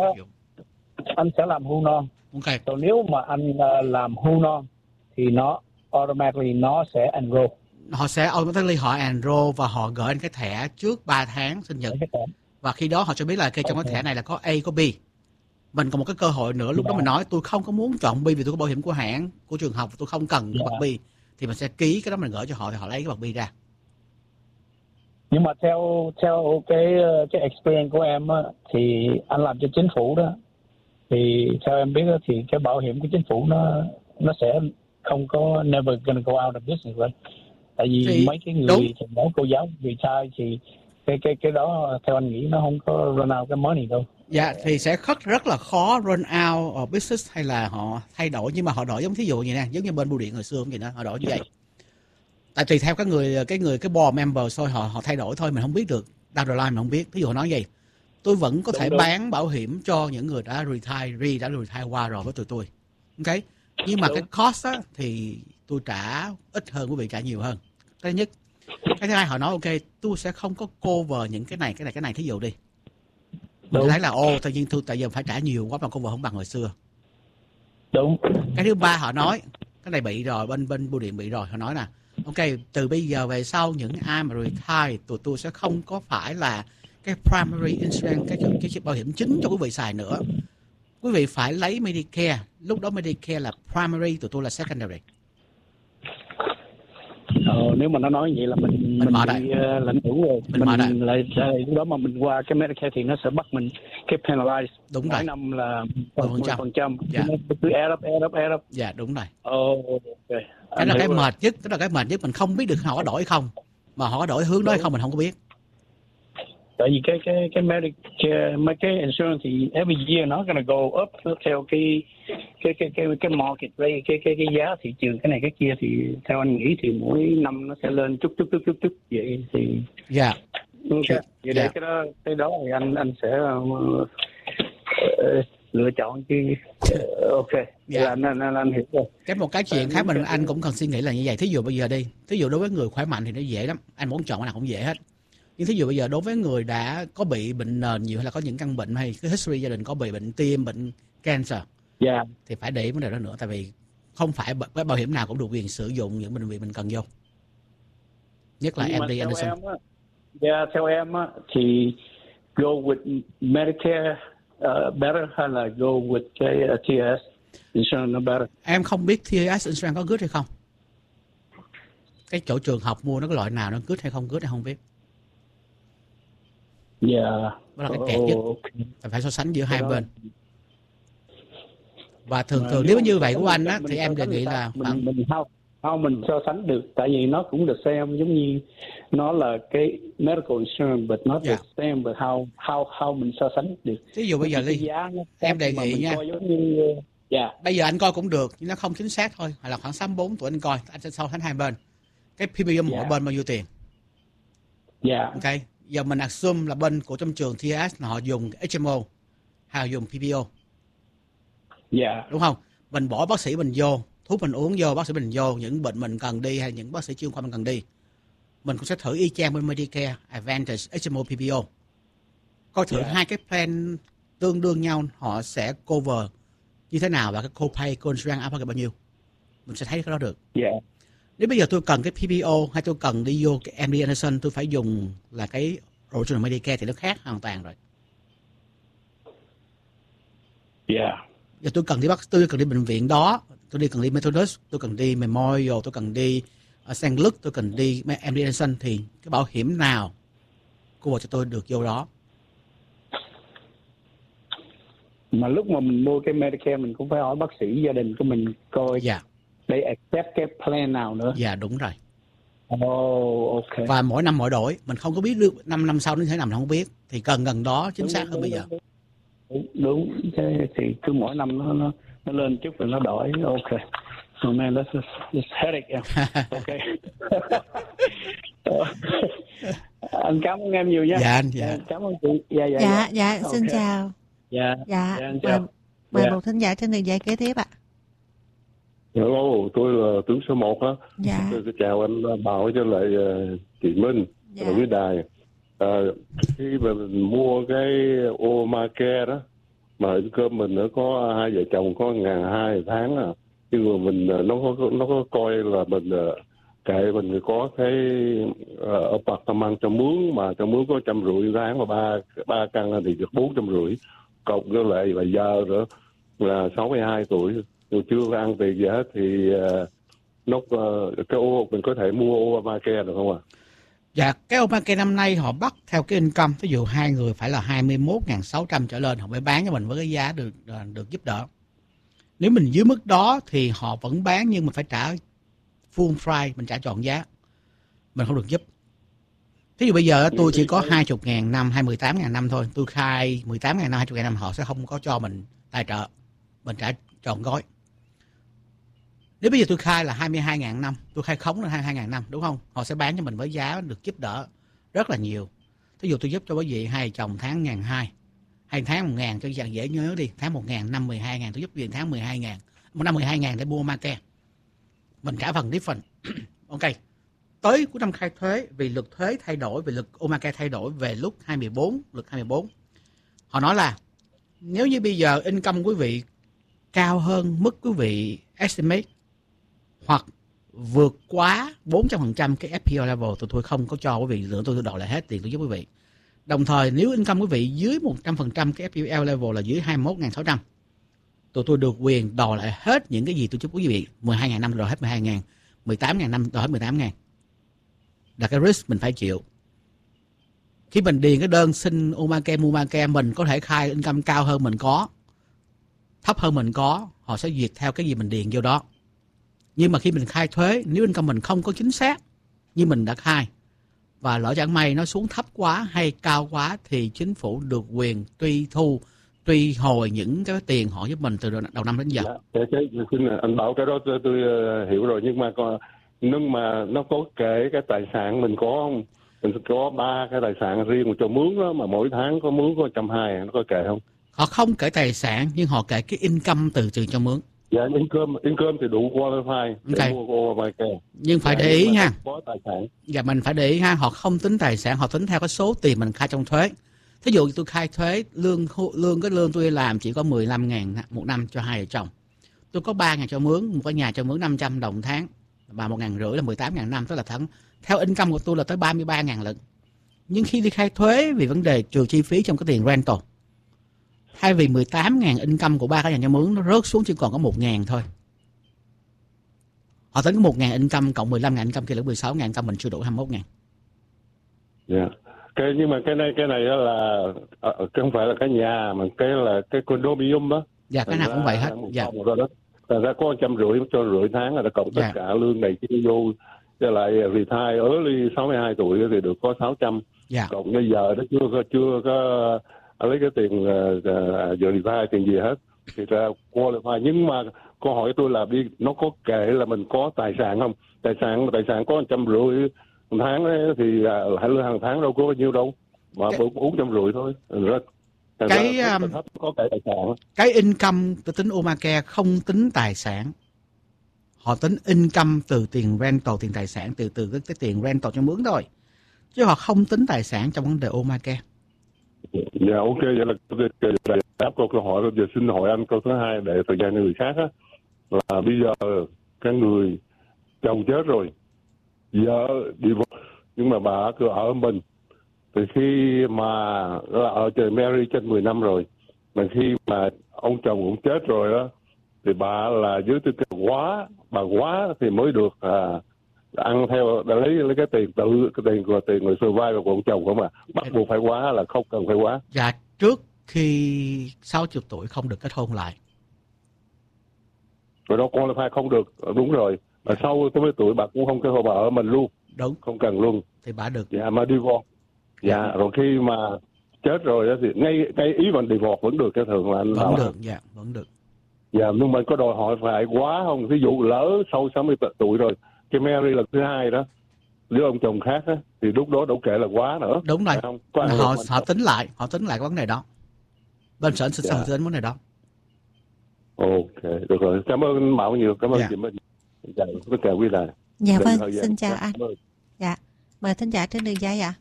anh sẽ làm hưu non. Okay. Còn nếu mà anh làm hưu non thì nó automatically nó sẽ enroll. Họ sẽ automatically họ enroll và họ gửi anh cái thẻ trước 3 tháng sinh nhật. Và khi đó họ cho biết là trong cái thẻ này là có A, có B. Mình còn một cái cơ hội nữa, lúc đó mình nói tôi không có muốn chọn B vì tôi có bảo hiểm của hãng, của trường học, tôi không cần cái bậc B, thì mình sẽ ký cái đó, mình gửi cho họ thì họ lấy cái bậc B ra. Nhưng mà theo cái experience của em á, thì anh làm cho chính phủ đó, thì theo em biết đó, thì cái bảo hiểm của chính phủ nó sẽ không có never gonna go out of business right? Tại vì thì, mấy cái người thầy cô giáo retire thì cái đó theo anh nghĩ nó không có run out cái money đâu. Dạ, thì sẽ rất là khó run out of business hay là họ thay đổi, nhưng mà họ đổi giống thí dụ như nè, giống như bên bưu điện hồi xưa cũng vậy đó, họ đổi như vậy. Tại tùy theo cái board member thôi, họ thay đổi thôi, mình không biết được. Down the line mình không biết. Ví dụ họ nói gì, tôi vẫn có thể bán bảo hiểm cho những người đã retire qua rồi với tụi tôi. Ok. Nhưng mà cái cost á, thì tôi trả ít hơn, quý vị trả nhiều hơn. Cái thứ nhất. Cái thứ hai họ nói ok, tôi sẽ không có cover những cái này thí dụ đi. Mình thấy là tự nhiên tôi tại giờ phải trả nhiều quá mà cover không bằng hồi xưa. Đúng. Cái thứ ba họ nói cái này bị rồi, bên bưu điện bị rồi, họ nói nè, ok, từ bây giờ về sau những ai mà retire tụi tôi sẽ không có phải là cái primary insurance, cái bảo hiểm chính cho quý vị xài nữa. Quý vị phải lấy Medicare, lúc đó Medicare là primary, tụi tôi là secondary. Nếu mà nó nói vậy là mình bị lãnh hưởng rồi. Mình lại lúc đó mà mình qua cái Medicare thì nó sẽ bắt mình cái penalize. Đúng mỗi rồi. năm là 10%. Dạ. Nó cứ add up. Dạ, đúng rồi. Okay. Cái là cái mệt nhất, mình không biết được họ có đổi hay không. Mà họ có đổi hướng đó hay không mình không có biết. Tại vì cái Medicare, mấy cái insurance thì every year nó gonna go up theo cái market rate, cái giá thị trường cái này cái kia, thì theo anh nghĩ thì mỗi năm nó sẽ lên chút vậy thì. Dạ. Okay. Vậy để cái đó thì anh sẽ lựa chọn chứ. Ok. Dạ. Anh hiểu rồi. Một cái chuyện khác mình anh cũng cần suy nghĩ là như vậy. Thí dụ bây giờ đi, thí dụ đối với người khỏe mạnh thì nó dễ lắm, anh muốn chọn cái nào cũng dễ hết. Nhưng thí dụ bây giờ đối với người đã có bị bệnh nền nhiều hay là có những căn bệnh hay cái history gia đình có bị bệnh tim, bệnh cancer, thì phải để ý vấn đề đó nữa. Tại vì không phải cái bảo hiểm nào cũng được quyền sử dụng những bệnh viện mình cần vô. Nhất là MD Anderson. Theo em thì go with Medicare better hay là go with cái TS insurance nó better? Em không biết TS insurance có good hay không. Cái chỗ trường học mua nó cái loại nào nó good hay không good em không biết. Đó là cái kẹt nhất. Phải so sánh giữa hai bên. Và thường nếu như vậy của anh á thì em đề nghị là mình so sánh được, tại vì nó cũng được xem giống như nó là cái medical insurance but not the same, but how mình so sánh được. Ví dụ bây giờ đi, em đề nghị nha. Bây giờ anh coi cũng được, nhưng nó không chính xác thôi. Hay là khoảng 64 tuổi anh coi, anh sẽ so sánh hai bên. Cái premium mỗi bên bao nhiêu tiền? Ok. Giờ mình assume là bên của trong trường TS là họ dùng HMO hay là dùng PPO. Đúng không? Mình bỏ bác sĩ mình vô, thuốc mình uống vô, bác sĩ mình vô, những bệnh mình cần đi hay những bác sĩ chuyên khoa mình cần đi. Mình cũng sẽ thử y chang bên Medicare, Advantage, HMO, PPO. Coi thử hai cái plan tương đương nhau họ sẽ cover như thế nào và cái copay, co-insurance out bao nhiêu. Mình sẽ thấy cái đó được. Nếu bây giờ tôi cần cái PPO hay tôi cần đi vô cái MD Anderson, tôi phải dùng là cái original Medicare thì nó khác hoàn toàn rồi. Giờ tôi cần đi bệnh viện đó, tôi cần đi Methodist, tôi cần đi Memorial, tôi cần đi St. Luke, tôi cần đi MD Anderson, thì cái bảo hiểm nào cover cho tôi được vô đó. Mà lúc mà mình mua cái Medicare mình cũng phải hỏi bác sĩ gia đình của mình coi để accept cái plan nào nữa. Đúng rồi. Ok. Và mỗi năm mỗi đổi, mình không có biết được 5 năm sau đến thế nào mình không biết, thì cần gần đó chính xác hơn bây giờ. Đúng. Thì cứ mỗi năm nó lên chút rồi nó đổi. Ok. So man, that's headache. Ok. Anh cảm ơn em nhiều nha. Cảm ơn chị. Xin chào. Mời một thính giả trên đường dây kế tiếp ạ. Hello, tôi là tướng số 1 á. Tôi chào anh Bảo với lại chị Minh và quý đài. Khi mà mình mua cái Obamacare đó, mà cơm mình nó có hai vợ chồng có 1.200 tháng à, nhưng mà mình nó có coi là mình kệ mình có cái apartment trong mướn, mà trong mướn có 150 tháng mà ba căn thì được 450, cộng với lại bà giờ nữa là 62 tuổi rồi chưa có ăn tiền gì hết, thì mình có thể mua Obamacare được không ạ? Cái Obamacare năm nay họ bắt theo cái income, ví dụ hai người phải là 21.600 trở lên họ mới bán cho mình với cái giá được giúp đỡ. Nếu mình dưới mức đó thì họ vẫn bán, nhưng mà phải trả full price, mình trả trọn giá, mình không được giúp. Thí dụ bây giờ tôi chỉ có 20.000 năm hay 18.000 năm thôi, tôi khai 18.000 năm, 20.000 năm, họ sẽ không có cho mình tài trợ, mình trả trọn gói. Nếu bây giờ tôi khai là 22.000 năm, tôi khai khống là 22.000 năm, đúng không? Họ sẽ bán cho mình với giá được giúp đỡ rất là nhiều. Thí dụ tôi giúp cho quý vị hai chồng tháng 1.200, hay tháng 1.000 cho dần dễ nhớ đi, tháng 1.000, năm 12.000, tôi giúp quý vị tháng 12.000, một năm 12.000 để mua Obamacare. Mình trả phần different. Ok. Tới cuối năm khai thuế, vì luật thuế thay đổi, vì luật Obamacare thay đổi về lúc 24, luật 24. Họ nói là nếu như bây giờ income quý vị cao hơn mức quý vị estimate hoặc vượt quá 400% cái FPL level, tụi tôi không có cho quý vị nữa, tôi đòi lại hết tiền tôi giúp quý vị. Đồng thời nếu income quý vị dưới 100% cái FPL level là dưới 21.600, tụi tôi được quyền đòi lại hết những cái gì tôi giúp quý vị. 12.000 năm đòi hết 12.000, 18.000 năm đòi hết 18.000. Là cái risk mình phải chịu. Khi mình điền cái đơn xin Obamacare, mình có thể khai income cao hơn mình có, thấp hơn mình có, họ sẽ duyệt theo cái gì mình điền vô đó. Nhưng mà khi mình khai thuế, nếu income mình không có chính xác như mình đã khai, và lỡ chẳng may nó xuống thấp quá hay cao quá, thì chính phủ được quyền truy hồi những cái tiền họ giúp mình từ đầu năm đến giờ. Anh bảo cái đó tôi hiểu rồi, nhưng mà nó có kể cái tài sản mình có không? Mình có 3 cái tài sản riêng cho mướn đó, mà mỗi tháng có mướn có 120, nó có kể không? Họ không kể tài sản, nhưng họ kể cái income từ cho mướn. Dạ, income thì đủ qualify để mua Obamacare. Nhưng phải để ý nha. Có tài sản. Dạ, mình phải để ý ha, họ không tính tài sản, họ tính theo cái số tiền mình khai trong thuế. Thí dụ tôi khai thuế lương tôi làm chỉ có 15.000 một năm cho hai vợ chồng. Tôi có 3.000 cho mướn, một cái nhà cho mướn 500 đồng tháng và 1.500 là 18.000 năm, tức là theo income của tôi là tới 33.000 lận. Nhưng khi đi khai thuế vì vấn đề trừ chi phí trong cái tiền rental, thay vì 18.000 income của 3 cái nhà cho mướn, nó rớt xuống chỉ còn có 1.000 thôi. Họ tính có 1.000 income cộng 15.000 income kia là 16.000 income, mình chưa đủ 21.000. Dạ. Nhưng mà cái này là không phải là cái nhà, mà cái là cái condominium đó. Dạ, cái nào cũng vậy hết. Dạ. Thành ra có 150 cho rưỡi tháng là cộng tất cả lương này kia vô, cho lại retire early 62 tuổi thì được có 600. Dạ. Cộng bây giờ nó chưa có lấy cái tiền giờ retire tiền gì hết, thì ra qualify. Nhưng mà câu hỏi tôi là nó có kể là mình có tài sản không? Tài sản có 150 một tháng ấy, thì lương hàng tháng đâu có bao nhiêu đâu, mà 450 thôi. Có cái tài sản. Cái income tôi tính Obamacare không tính tài sản, họ tính income từ tiền rental, tiền tài sản từ cái tiền rental cho mướn thôi, chứ họ không tính tài sản trong vấn đề Obamacare. Dạ, ok, vậy là đáp câu hỏi. Bây giờ xin hỏi anh câu thứ hai để thời gian người khác á, là bây giờ cái người chồng chết rồi, vợ đi vô, nhưng mà bà cứ ở mình. Từ khi mà ở trời Mary trên 10 năm rồi, mà khi mà ông chồng cũng chết rồi đó, thì bà là dưới tư cách bà quá thì mới được ăn theo, lấy cái tiền tiền người survive của ông chồng không, mà bắt buộc phải quá là không cần phải quá. Dạ, trước khi 60 tuổi không được kết hôn lại. Rồi đó, qualify không được, đúng rồi. Mà sau 60 tuổi bà cũng không kết hôn, bà ở mình luôn. Đúng. Không cần luôn. Thì bà được. Dạ, mà divorce. Dạ, rồi khi mà chết rồi đó thì ngay cái ý mình divorce vẫn được, cái thường là anh vẫn được, dạ, vẫn được. Dạ, nhưng mà có đòi hỏi phải quá không? Ví dụ lỡ sau 60 tuổi rồi, cái Mary là thứ hai đó, với ông chồng khác á, thì lúc đó đâu kể là quá nữa. Đúng rồi. Họ tính lại cái vấn đề đó. Bên sở sẽ tính vấn đề đó. Ok, được rồi. Cảm ơn anh Mão nhiều, cảm ơn chị Minh. Dạ, tất cả quý đài. Dạ vâng, xin chào anh. Dạ, mời thính giả trên đường dây ạ.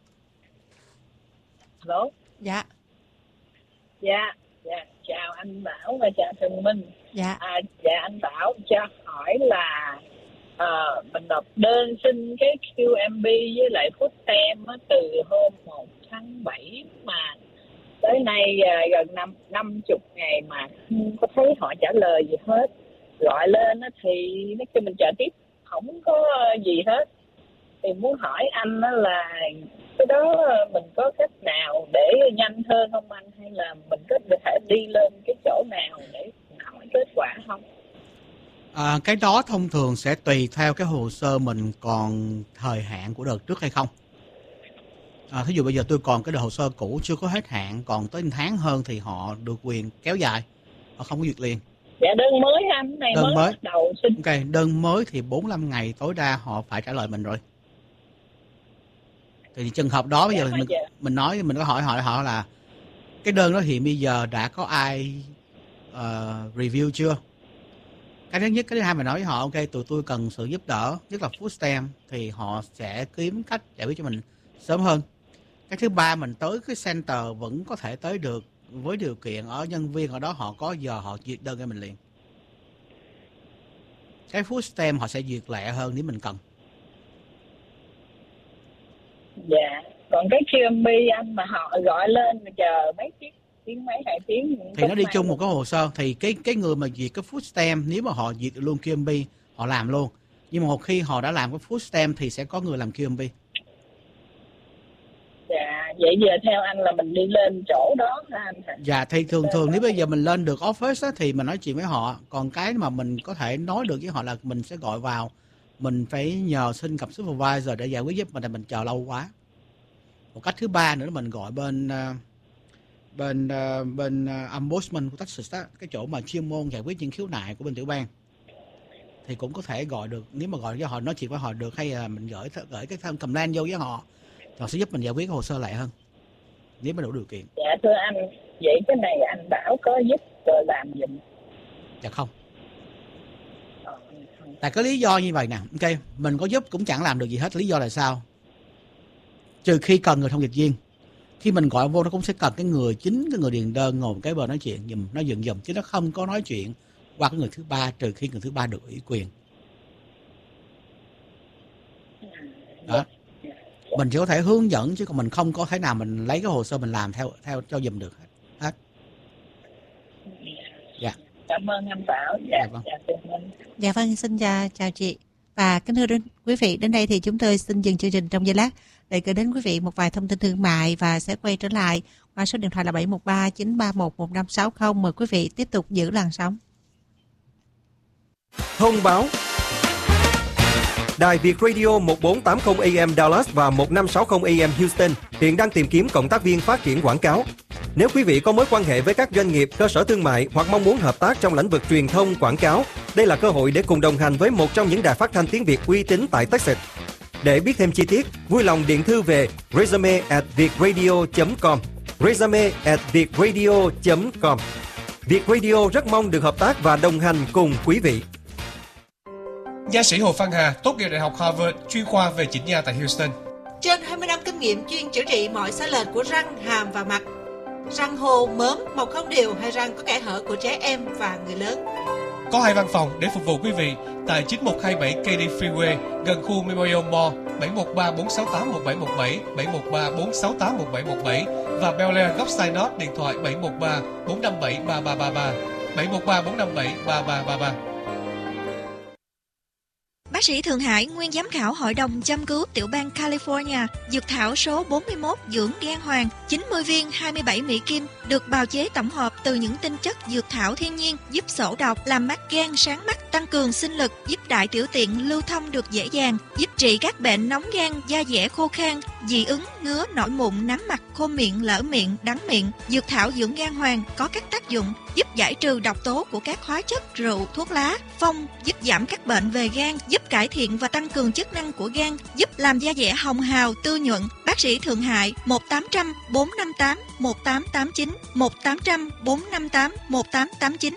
Hello. Dạ. Dạ, chào anh Bảo và chào Thường Minh. Dạ. Dạ, anh Bảo cho hỏi là mình nộp đơn xin cái QMB với lại Food Stamp từ hôm 1 tháng 7 mà tới nay gần 50 ngày mà không có thấy họ trả lời gì hết. Gọi lên thì nói cho mình chờ tiếp, không có gì hết. Thì muốn hỏi anh là cái đó mình có cách nào để nhanh hơn không anh, hay là mình có thể đi lên cái chỗ nào để hỏi kết quả không? Cái đó thông thường sẽ tùy theo cái hồ sơ mình còn thời hạn của đợt trước hay không. Thí dụ bây giờ tôi còn cái hồ sơ cũ chưa có hết hạn, còn tới 1 tháng hơn thì họ được quyền kéo dài, họ không có duyệt liền. Dạ đơn mới anh này đơn mới bắt đầu xin. Ok, đơn mới thì 45 ngày tối đa họ phải trả lời mình rồi. Thì trường hợp đó bây giờ mình có hỏi họ là cái đơn đó hiện bây giờ đã có ai review chưa? Cái thứ nhất, cái thứ hai mình nói với họ ok tụi tôi cần sự giúp đỡ, nhất là food stamp thì họ sẽ kiếm cách giải quyết cho mình sớm hơn. Cái thứ ba, mình tới cái center vẫn có thể tới được với điều kiện ở nhân viên ở đó họ có giờ họ duyệt đơn cho mình liền. Cái food stamp họ sẽ duyệt lẹ hơn nếu mình cần. Dạ, còn cái QMB anh mà họ gọi lên chờ mấy tiếng mấy 2 tiếng thì nó đi chung một cái hồ sơ. Thì cái người mà duyệt cái food stamp, nếu mà họ duyệt luôn QMB họ làm luôn, nhưng mà một khi họ đã làm cái food stamp thì sẽ có người làm QMB. Dạ, vậy giờ theo anh là mình đi lên chỗ đó hả anh hả? Dạ, thì thường nếu bây giờ mình lên được office á, thì mình nói chuyện với họ. Còn cái mà mình có thể nói được với họ là mình sẽ gọi vào, mình phải nhờ xin gặp supervisor để giải quyết giúp mình chờ lâu quá. Một cách thứ ba nữa là mình gọi bên ombudsman của Texas đó, cái chỗ mà chuyên môn giải quyết những khiếu nại của bên tiểu bang, thì cũng có thể gọi được. Nếu mà gọi với họ nói chuyện với họ được, hay là mình gửi cái complaint vô với họ, họ sẽ giúp mình giải quyết cái hồ sơ lại hơn nếu mà đủ điều kiện. Dạ thưa anh, vậy cái này anh Bảo có giúp rồi làm giùm? Dạ không. Tại có lý do như vậy nè, ok, mình có giúp cũng chẳng làm được gì hết. Lý do là sao? Trừ khi cần người thông dịch viên. Khi mình gọi vô nó cũng sẽ cần cái người điền đơn ngồi cái bờ nói chuyện giùm, nó dừng chứ nó không có nói chuyện qua cái người thứ ba, trừ khi người thứ ba được ủy quyền. Đó. Mình chỉ có thể hướng dẫn chứ còn mình không có thể nào mình lấy cái hồ sơ mình làm theo cho giùm được hết. Dạ. Cảm ơn anh Bảo. Dạ vâng, xin chào chị. Và kính thưa quý vị, đến đây thì chúng tôi xin dừng chương trình trong giây lát để gửi đến quý vị một vài thông tin thương mại và sẽ quay trở lại qua số điện thoại là 713 931 1560. Mời quý vị tiếp tục giữ làn sóng. Thông báo. Đài Việt Radio 1480 AM Dallas và 1560 AM Houston hiện đang tìm kiếm cộng tác viên phát triển quảng cáo. Nếu quý vị có mối quan hệ với các doanh nghiệp, cơ sở thương mại hoặc mong muốn hợp tác trong lĩnh vực truyền thông, quảng cáo, đây là cơ hội để cùng đồng hành với một trong những đài phát thanh tiếng Việt uy tín tại Texas. Để biết thêm chi tiết, vui lòng điện thư về resume@vietradio.com, resume@vietradio.com. Việt Radio rất mong được hợp tác và đồng hành cùng quý vị. Nha sĩ Hồ Phan Hà tốt nghiệp Đại học Harvard, chuyên khoa về chỉnh nha tại Houston. Trên 20 năm kinh nghiệm chuyên chữa trị mọi sai lệch của răng, hàm và mặt. Răng hồ, mớm, mọc không đều hay răng có kẽ hở của trẻ em và người lớn. Có 2 văn phòng để phục vụ quý vị tại 9127 KD Freeway gần khu Memorial Mall, 713 468 1717, 713 468 1717 và Bel Air góc Sinot điện thoại 713 457 3333, 713 457 3333. Bác sĩ Thượng Hải, nguyên giám khảo Hội đồng châm cứu tiểu bang California, dược thảo số 41 dưỡng gan hoàng, 90 viên 27 Mỹ Kim, được bào chế tổng hợp từ những tinh chất dược thảo thiên nhiên, giúp xổ độc, làm mắt gan sáng mắt, tăng cường sinh lực, giúp đại tiểu tiện lưu thông được dễ dàng, giúp trị các bệnh nóng gan, da dẻ khô khan, dị ứng, ngứa, nổi mụn, nám mặt, khô miệng, lở miệng, đắng miệng. Dược thảo dưỡng gan hoàng có các tác dụng giúp giải trừ độc tố của các hóa chất, rượu, thuốc lá, phong, giúp giảm các bệnh về gan, giúp cải thiện và tăng cường chức năng của gan, giúp làm da dẻ hồng hào, tươi nhuận. Bác sĩ Thượng Hải 1800 458 1889 1800 458 1889.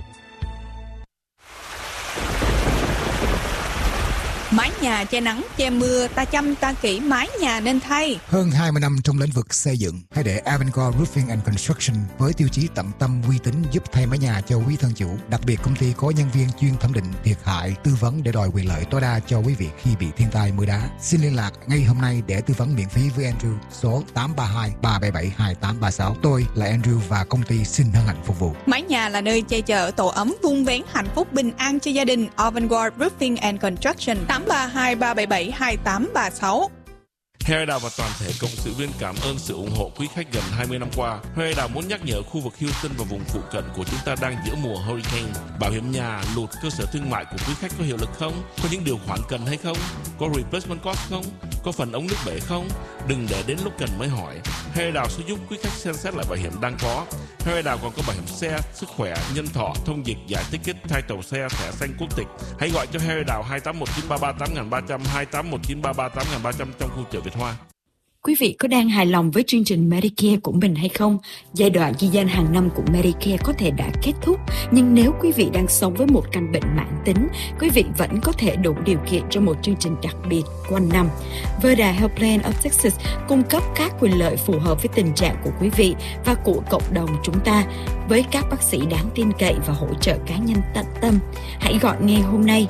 Mái nhà che nắng, che mưa, ta chăm ta kỹ mái nhà nên thay. Hơn 20 năm trong lĩnh vực xây dựng, hãy để Avangard Roofing and Construction với tiêu chí tận tâm uy tín giúp thay mái nhà cho quý thân chủ. Đặc biệt công ty có nhân viên chuyên thẩm định thiệt hại, tư vấn để đòi quyền lợi tối đa cho quý vị khi bị thiên tai mưa đá. Xin liên lạc ngay hôm nay để tư vấn miễn phí với Andrew số 832 377 2836. Tôi là Andrew và công ty xin hân hạnh phục vụ. Mái nhà là nơi che chở tổ ấm, vun vén hạnh phúc bình an cho gia đình. Avangard Roofing and Construction 832 377 2836. Harry Đào và toàn thể cộng sự viên cảm ơn sự ủng hộ quý khách gần 20 năm qua. Harry Đào muốn nhắc nhở khu vực Houston và vùng phụ cận của chúng ta đang giữa mùa hurricane. Bảo hiểm nhà, lụt, cơ sở thương mại của quý khách có hiệu lực không? Có những điều khoản cần hay không? Có replacement cost không? Có phần ống nước bể không? Đừng để đến lúc cần mới hỏi. Harry Đào sẽ giúp quý khách xem xét lại bảo hiểm đang có. Harry Đào còn có bảo hiểm xe, sức khỏe, nhân thọ, thông dịch, giải ticket, title xe, thẻ xanh, quốc tịch. Hãy gọi cho Harry Đào 2819338300, 2819338300 trong khu chợ Việt Hoa. Quý vị có đang hài lòng với chương trình Medicare của mình hay không? Giai đoạn ghi danh hàng năm của Medicare có thể đã kết thúc, nhưng nếu quý vị đang sống với một căn bệnh mãn tính, quý vị vẫn có thể đủ điều kiện cho một chương trình đặc biệt quanh năm. Verda Health Plan of Texas cung cấp các quyền lợi phù hợp với tình trạng của quý vị và của cộng đồng chúng ta, với các bác sĩ đáng tin cậy và hỗ trợ cá nhân tận tâm. Hãy gọi ngay hôm nay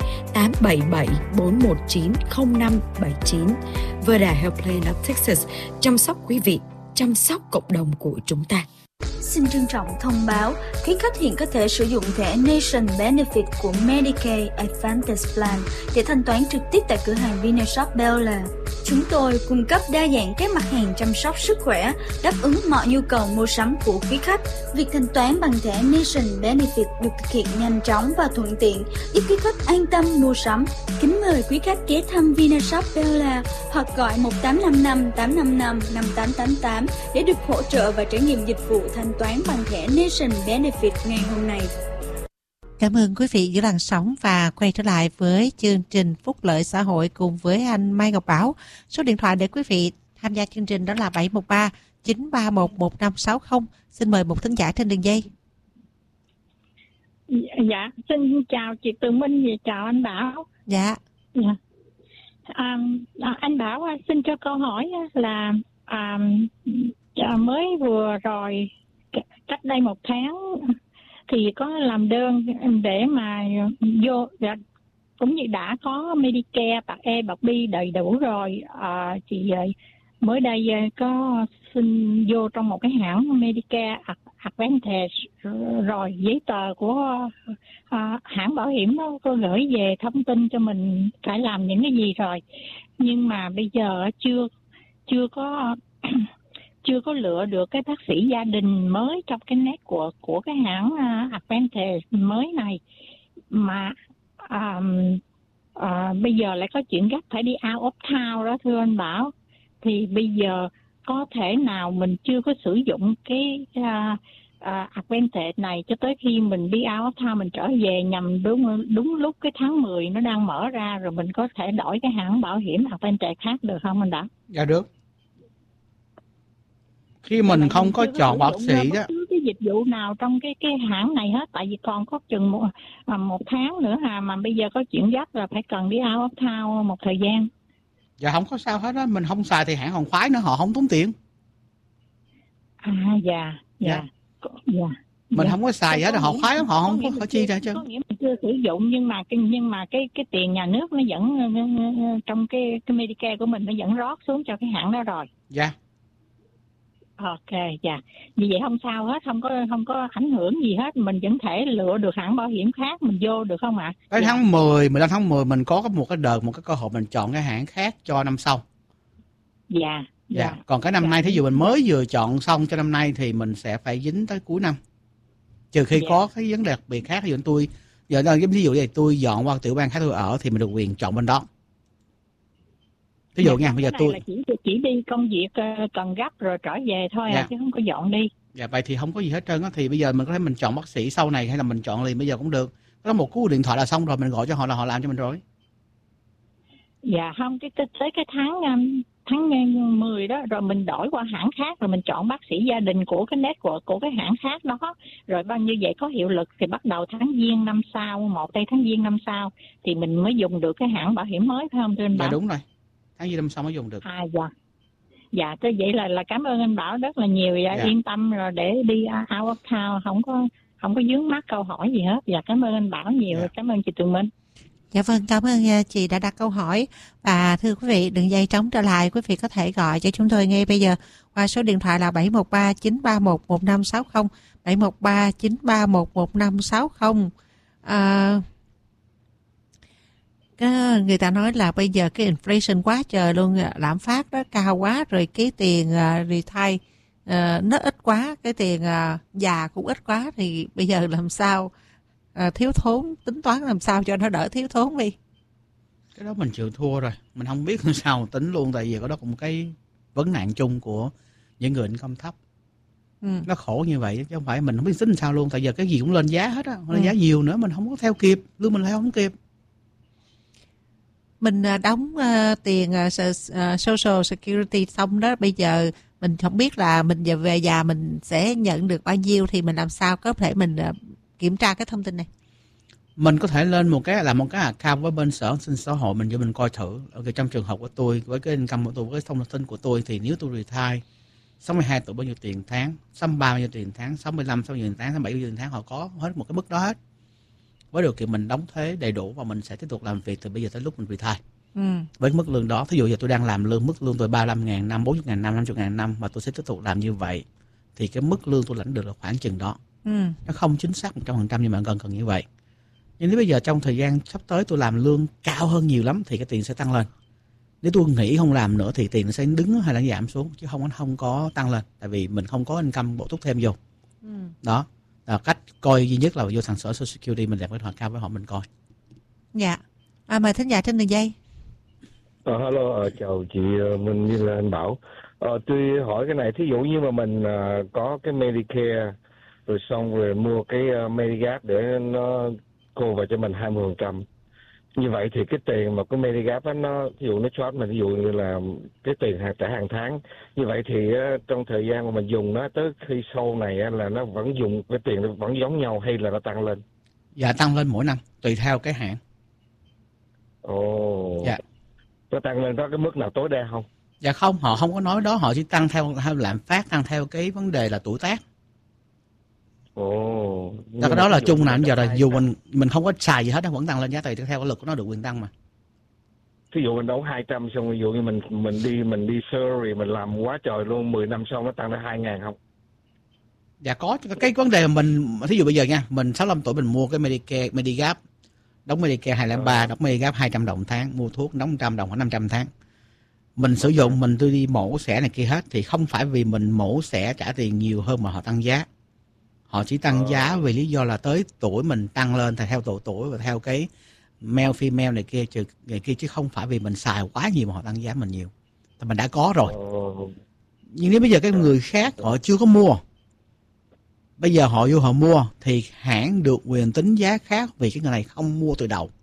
877-419-0579. Verda Health Plan of Texas, chăm sóc quý vị, chăm sóc cộng đồng của chúng ta. Xin trân trọng thông báo, quý khách hiện có thể sử dụng thẻ Nation Benefit của Medicaid Advantage Plan để thanh toán trực tiếp tại cửa hàng Vinashop Bel Air. Chúng tôi cung cấp đa dạng các mặt hàng chăm sóc sức khỏe, đáp ứng mọi nhu cầu mua sắm của quý khách. Việc thanh toán bằng thẻ Nation Benefit được thực hiện nhanh chóng và thuận tiện, giúp quý khách an tâm mua sắm. Kính mời quý khách ghé thăm Vinashop Bel Air hoặc gọi 1855-855-5888 để được hỗ trợ và trải nghiệm dịch vụ thanh toán bằng thẻ Nation Benefit ngay hôm nay. Cảm ơn quý vị giữ làn sóng và quay trở lại với chương trình Phúc lợi xã hội cùng với anh Mai Ngọc Bảo. Số điện thoại để quý vị tham gia chương trình đó là 713-931-1560. Xin mời một thính giả trên đường dây. Dạ, xin chào chị Tường Minh và chào anh Bảo. Dạ. Anh Bảo xin cho câu hỏi là mới vừa rồi cách đây 1 tháng thì có làm đơn để mà vô, cũng như đã có Medicare bạc E bạc B đầy đủ rồi, thì mới đây có xin vô trong một cái hãng Medicare Advantage rồi, giấy tờ của hãng bảo hiểm đó có gửi về thông tin cho mình phải làm những cái gì rồi, nhưng mà bây giờ chưa có lựa được cái bác sĩ gia đình mới trong cái network của cái hãng Advantage mới này, mà bây giờ lại có chuyện gấp phải đi out of town đó thưa anh Bảo. Thì bây giờ có thể nào mình chưa có sử dụng cái Advantage này cho tới khi mình đi out of town, mình trở về nhằm đúng lúc cái tháng 10 nó đang mở ra, rồi mình có thể đổi cái hãng bảo hiểm Advantage khác được không anh Bảo? Dạ được. Khi mình không có chọn bác sĩ đó, cái dịch vụ nào trong cái hãng này hết, tại vì còn có chừng một tháng nữa mà bây giờ có chuyện gấp là phải cần đi out of town một thời gian. Dạ không có sao hết á, mình không xài thì hãng còn khoái nữa, họ không tốn tiền. Dạ. Mình không có xài gì hết, họ khoái lắm, họ không có chi ra chứ. Có nghĩa mình chưa sử dụng, nhưng mà cái tiền nhà nước nó vẫn trong cái Medicare của mình nó vẫn rót xuống cho cái hãng đó rồi. Dạ. Ok, dạ. Vì vậy không sao hết, không có ảnh hưởng gì hết, mình vẫn thể lựa được hãng bảo hiểm khác mình vô được không ạ? Tới tháng 10, 15 tháng 10 mình có một cái cơ hội mình chọn cái hãng khác cho năm sau. Dạ. Còn cái năm nay thí dụ mình mới vừa chọn xong cho năm nay thì mình sẽ phải dính tới cuối năm. Trừ khi có cái vấn đề đặc biệt khác, ví dụ như tôi dọn qua tiểu bang khác tôi ở thì mình được quyền chọn bên đó. Ví dụ nha, bây giờ tôi chỉ đi công việc cần gấp rồi trở về thôi chứ không có dọn đi. Dạ, vậy thì không có gì hết trơn á, thì bây giờ mình có thể mình chọn bác sĩ sau này hay là mình chọn liền bây giờ cũng được. Có một cú điện thoại là xong rồi, mình gọi cho họ là họ làm cho mình rồi. Dạ không, tới cái tháng 10 đó rồi mình đổi qua hãng khác, rồi mình chọn bác sĩ gia đình của cái network của cái hãng khác đó, rồi bao nhiêu vậy có hiệu lực thì bắt đầu tháng Giêng năm sau, 1 tháng Giêng năm sau thì mình mới dùng được cái hãng bảo hiểm mới, phải không thưa anh Bảo? Dạ đúng rồi, tháng Giêng năm sau mới dùng được. Dạ, thế vậy là cảm ơn anh Bảo rất là nhiều. Yên tâm rồi để đi out of town, không có vướng mắc câu hỏi gì hết. Dạ, cảm ơn anh Bảo nhiều. Cảm ơn chị Tường Minh. Dạ vâng, cảm ơn chị đã đặt câu hỏi. Và thưa quý vị, đường dây trống trở lại, quý vị có thể gọi cho chúng tôi ngay bây giờ qua số điện thoại là 713-931-1560, 713-931-1560. người ta nói là bây giờ cái inflation quá trời luôn, lạm phát đó cao quá, rồi cái tiền retire nó ít quá, cái tiền già cũng ít quá, thì bây giờ làm sao thiếu thốn, tính toán làm sao cho nó đỡ thiếu thốn đi. Cái đó mình chịu thua rồi, mình không biết làm sao tính luôn, tại vì cái đó cũng cái vấn nạn chung của những người income thấp. Nó khổ như vậy chứ không phải mình không biết tính làm sao luôn, tại giờ cái gì cũng lên giá hết á, lên giá nhiều nữa mình không có theo kịp, lương mình theo không kịp. Mình đóng tiền Social Security xong đó, bây giờ mình không biết là mình về già mình sẽ nhận được bao nhiêu, thì mình làm sao có thể mình kiểm tra cái thông tin này? Mình có thể lên một cái account với bên Sở An sinh Xã hội mình, cho mình coi thử. Trong trường hợp của tôi, với cái income của tôi, với thông tin của tôi, thì nếu tôi retire 62 tuổi bao nhiêu tiền tháng, 63 bao nhiêu tiền tháng, 65 bao nhiêu tiền tháng, 67 bao nhiêu tiền tháng, họ có hết một cái mức đó hết. Với điều kiện mình đóng thuế đầy đủ và mình sẽ tiếp tục làm việc từ bây giờ tới lúc mình retire. Với mức lương đó, thí dụ giờ tôi đang làm mức lương tôi 35.000 năm, 40.000 năm, 50.000 năm, mà tôi sẽ tiếp tục làm như vậy, thì cái mức lương tôi lãnh được là khoảng chừng đó. Nó không chính xác 100% nhưng mà gần như vậy. Nhưng nếu bây giờ trong thời gian sắp tới tôi làm lương cao hơn nhiều lắm thì cái tiền sẽ tăng lên. Nếu tôi nghỉ không làm nữa thì tiền nó sẽ đứng hay là giảm xuống, chứ không có tăng lên, tại vì mình không có income bổ túc thêm vô. Đó là cách coi duy nhất là vô thằng Sở Social Security, mình làm cái account với họ mình coi. Dạ. Mời thính giả trên đường dây. Hello, chào chị Minh như là anh Bảo. Tôi hỏi cái này, thí dụ như mà mình có cái Medicare rồi xong rồi mua cái Medigap để nó cover cho mình 20%. Như vậy thì cái tiền mà cái Medigap á, nó ví dụ nó short mình, ví dụ như là cái tiền trả hàng tháng. Như vậy thì trong thời gian mà mình dùng nó tới khi sau này là nó vẫn dùng cái tiền nó vẫn giống nhau hay là nó tăng lên? Dạ tăng lên mỗi năm tùy theo cái hạn. Dạ. Nó tăng lên có cái mức nào tối đa không? Dạ không, họ không có nói đó, họ chỉ tăng theo lạm phát, tăng theo cái vấn đề là tuổi tác. Cái đó là chung là giờ là dù mình không có xài gì hết, nó vẫn tăng lên giá, tùy theo cái luật của nó được quyền tăng mà. Ví dụ mình đóng 200 xong, ví dụ như mình đi surgery, mình làm quá trời luôn, 10 năm sau nó tăng đến 2.000 không? Dạ có, cái vấn đề mà mình, thí dụ bây giờ nha, mình 65 tuổi mình mua cái Medigap, đóng Medicare 203, đóng Medigap 200 đồng tháng, mua thuốc đóng 100 đồng khoảng 500 tháng. Mình sử dụng, mình tôi đi mổ xẻ này kia hết, thì không phải vì mình mổ xẻ trả tiền nhiều hơn mà họ tăng giá. Họ chỉ tăng giá vì lý do là tới tuổi mình tăng lên theo độ tuổi và theo cái male female này kia, chứ không phải vì mình xài quá nhiều mà họ tăng giá mình nhiều. Thì mình đã có rồi. Nhưng nếu bây giờ cái người khác họ chưa có mua, bây giờ họ vô họ mua thì hãng được quyền tính giá khác vì cái người này không mua từ đầu.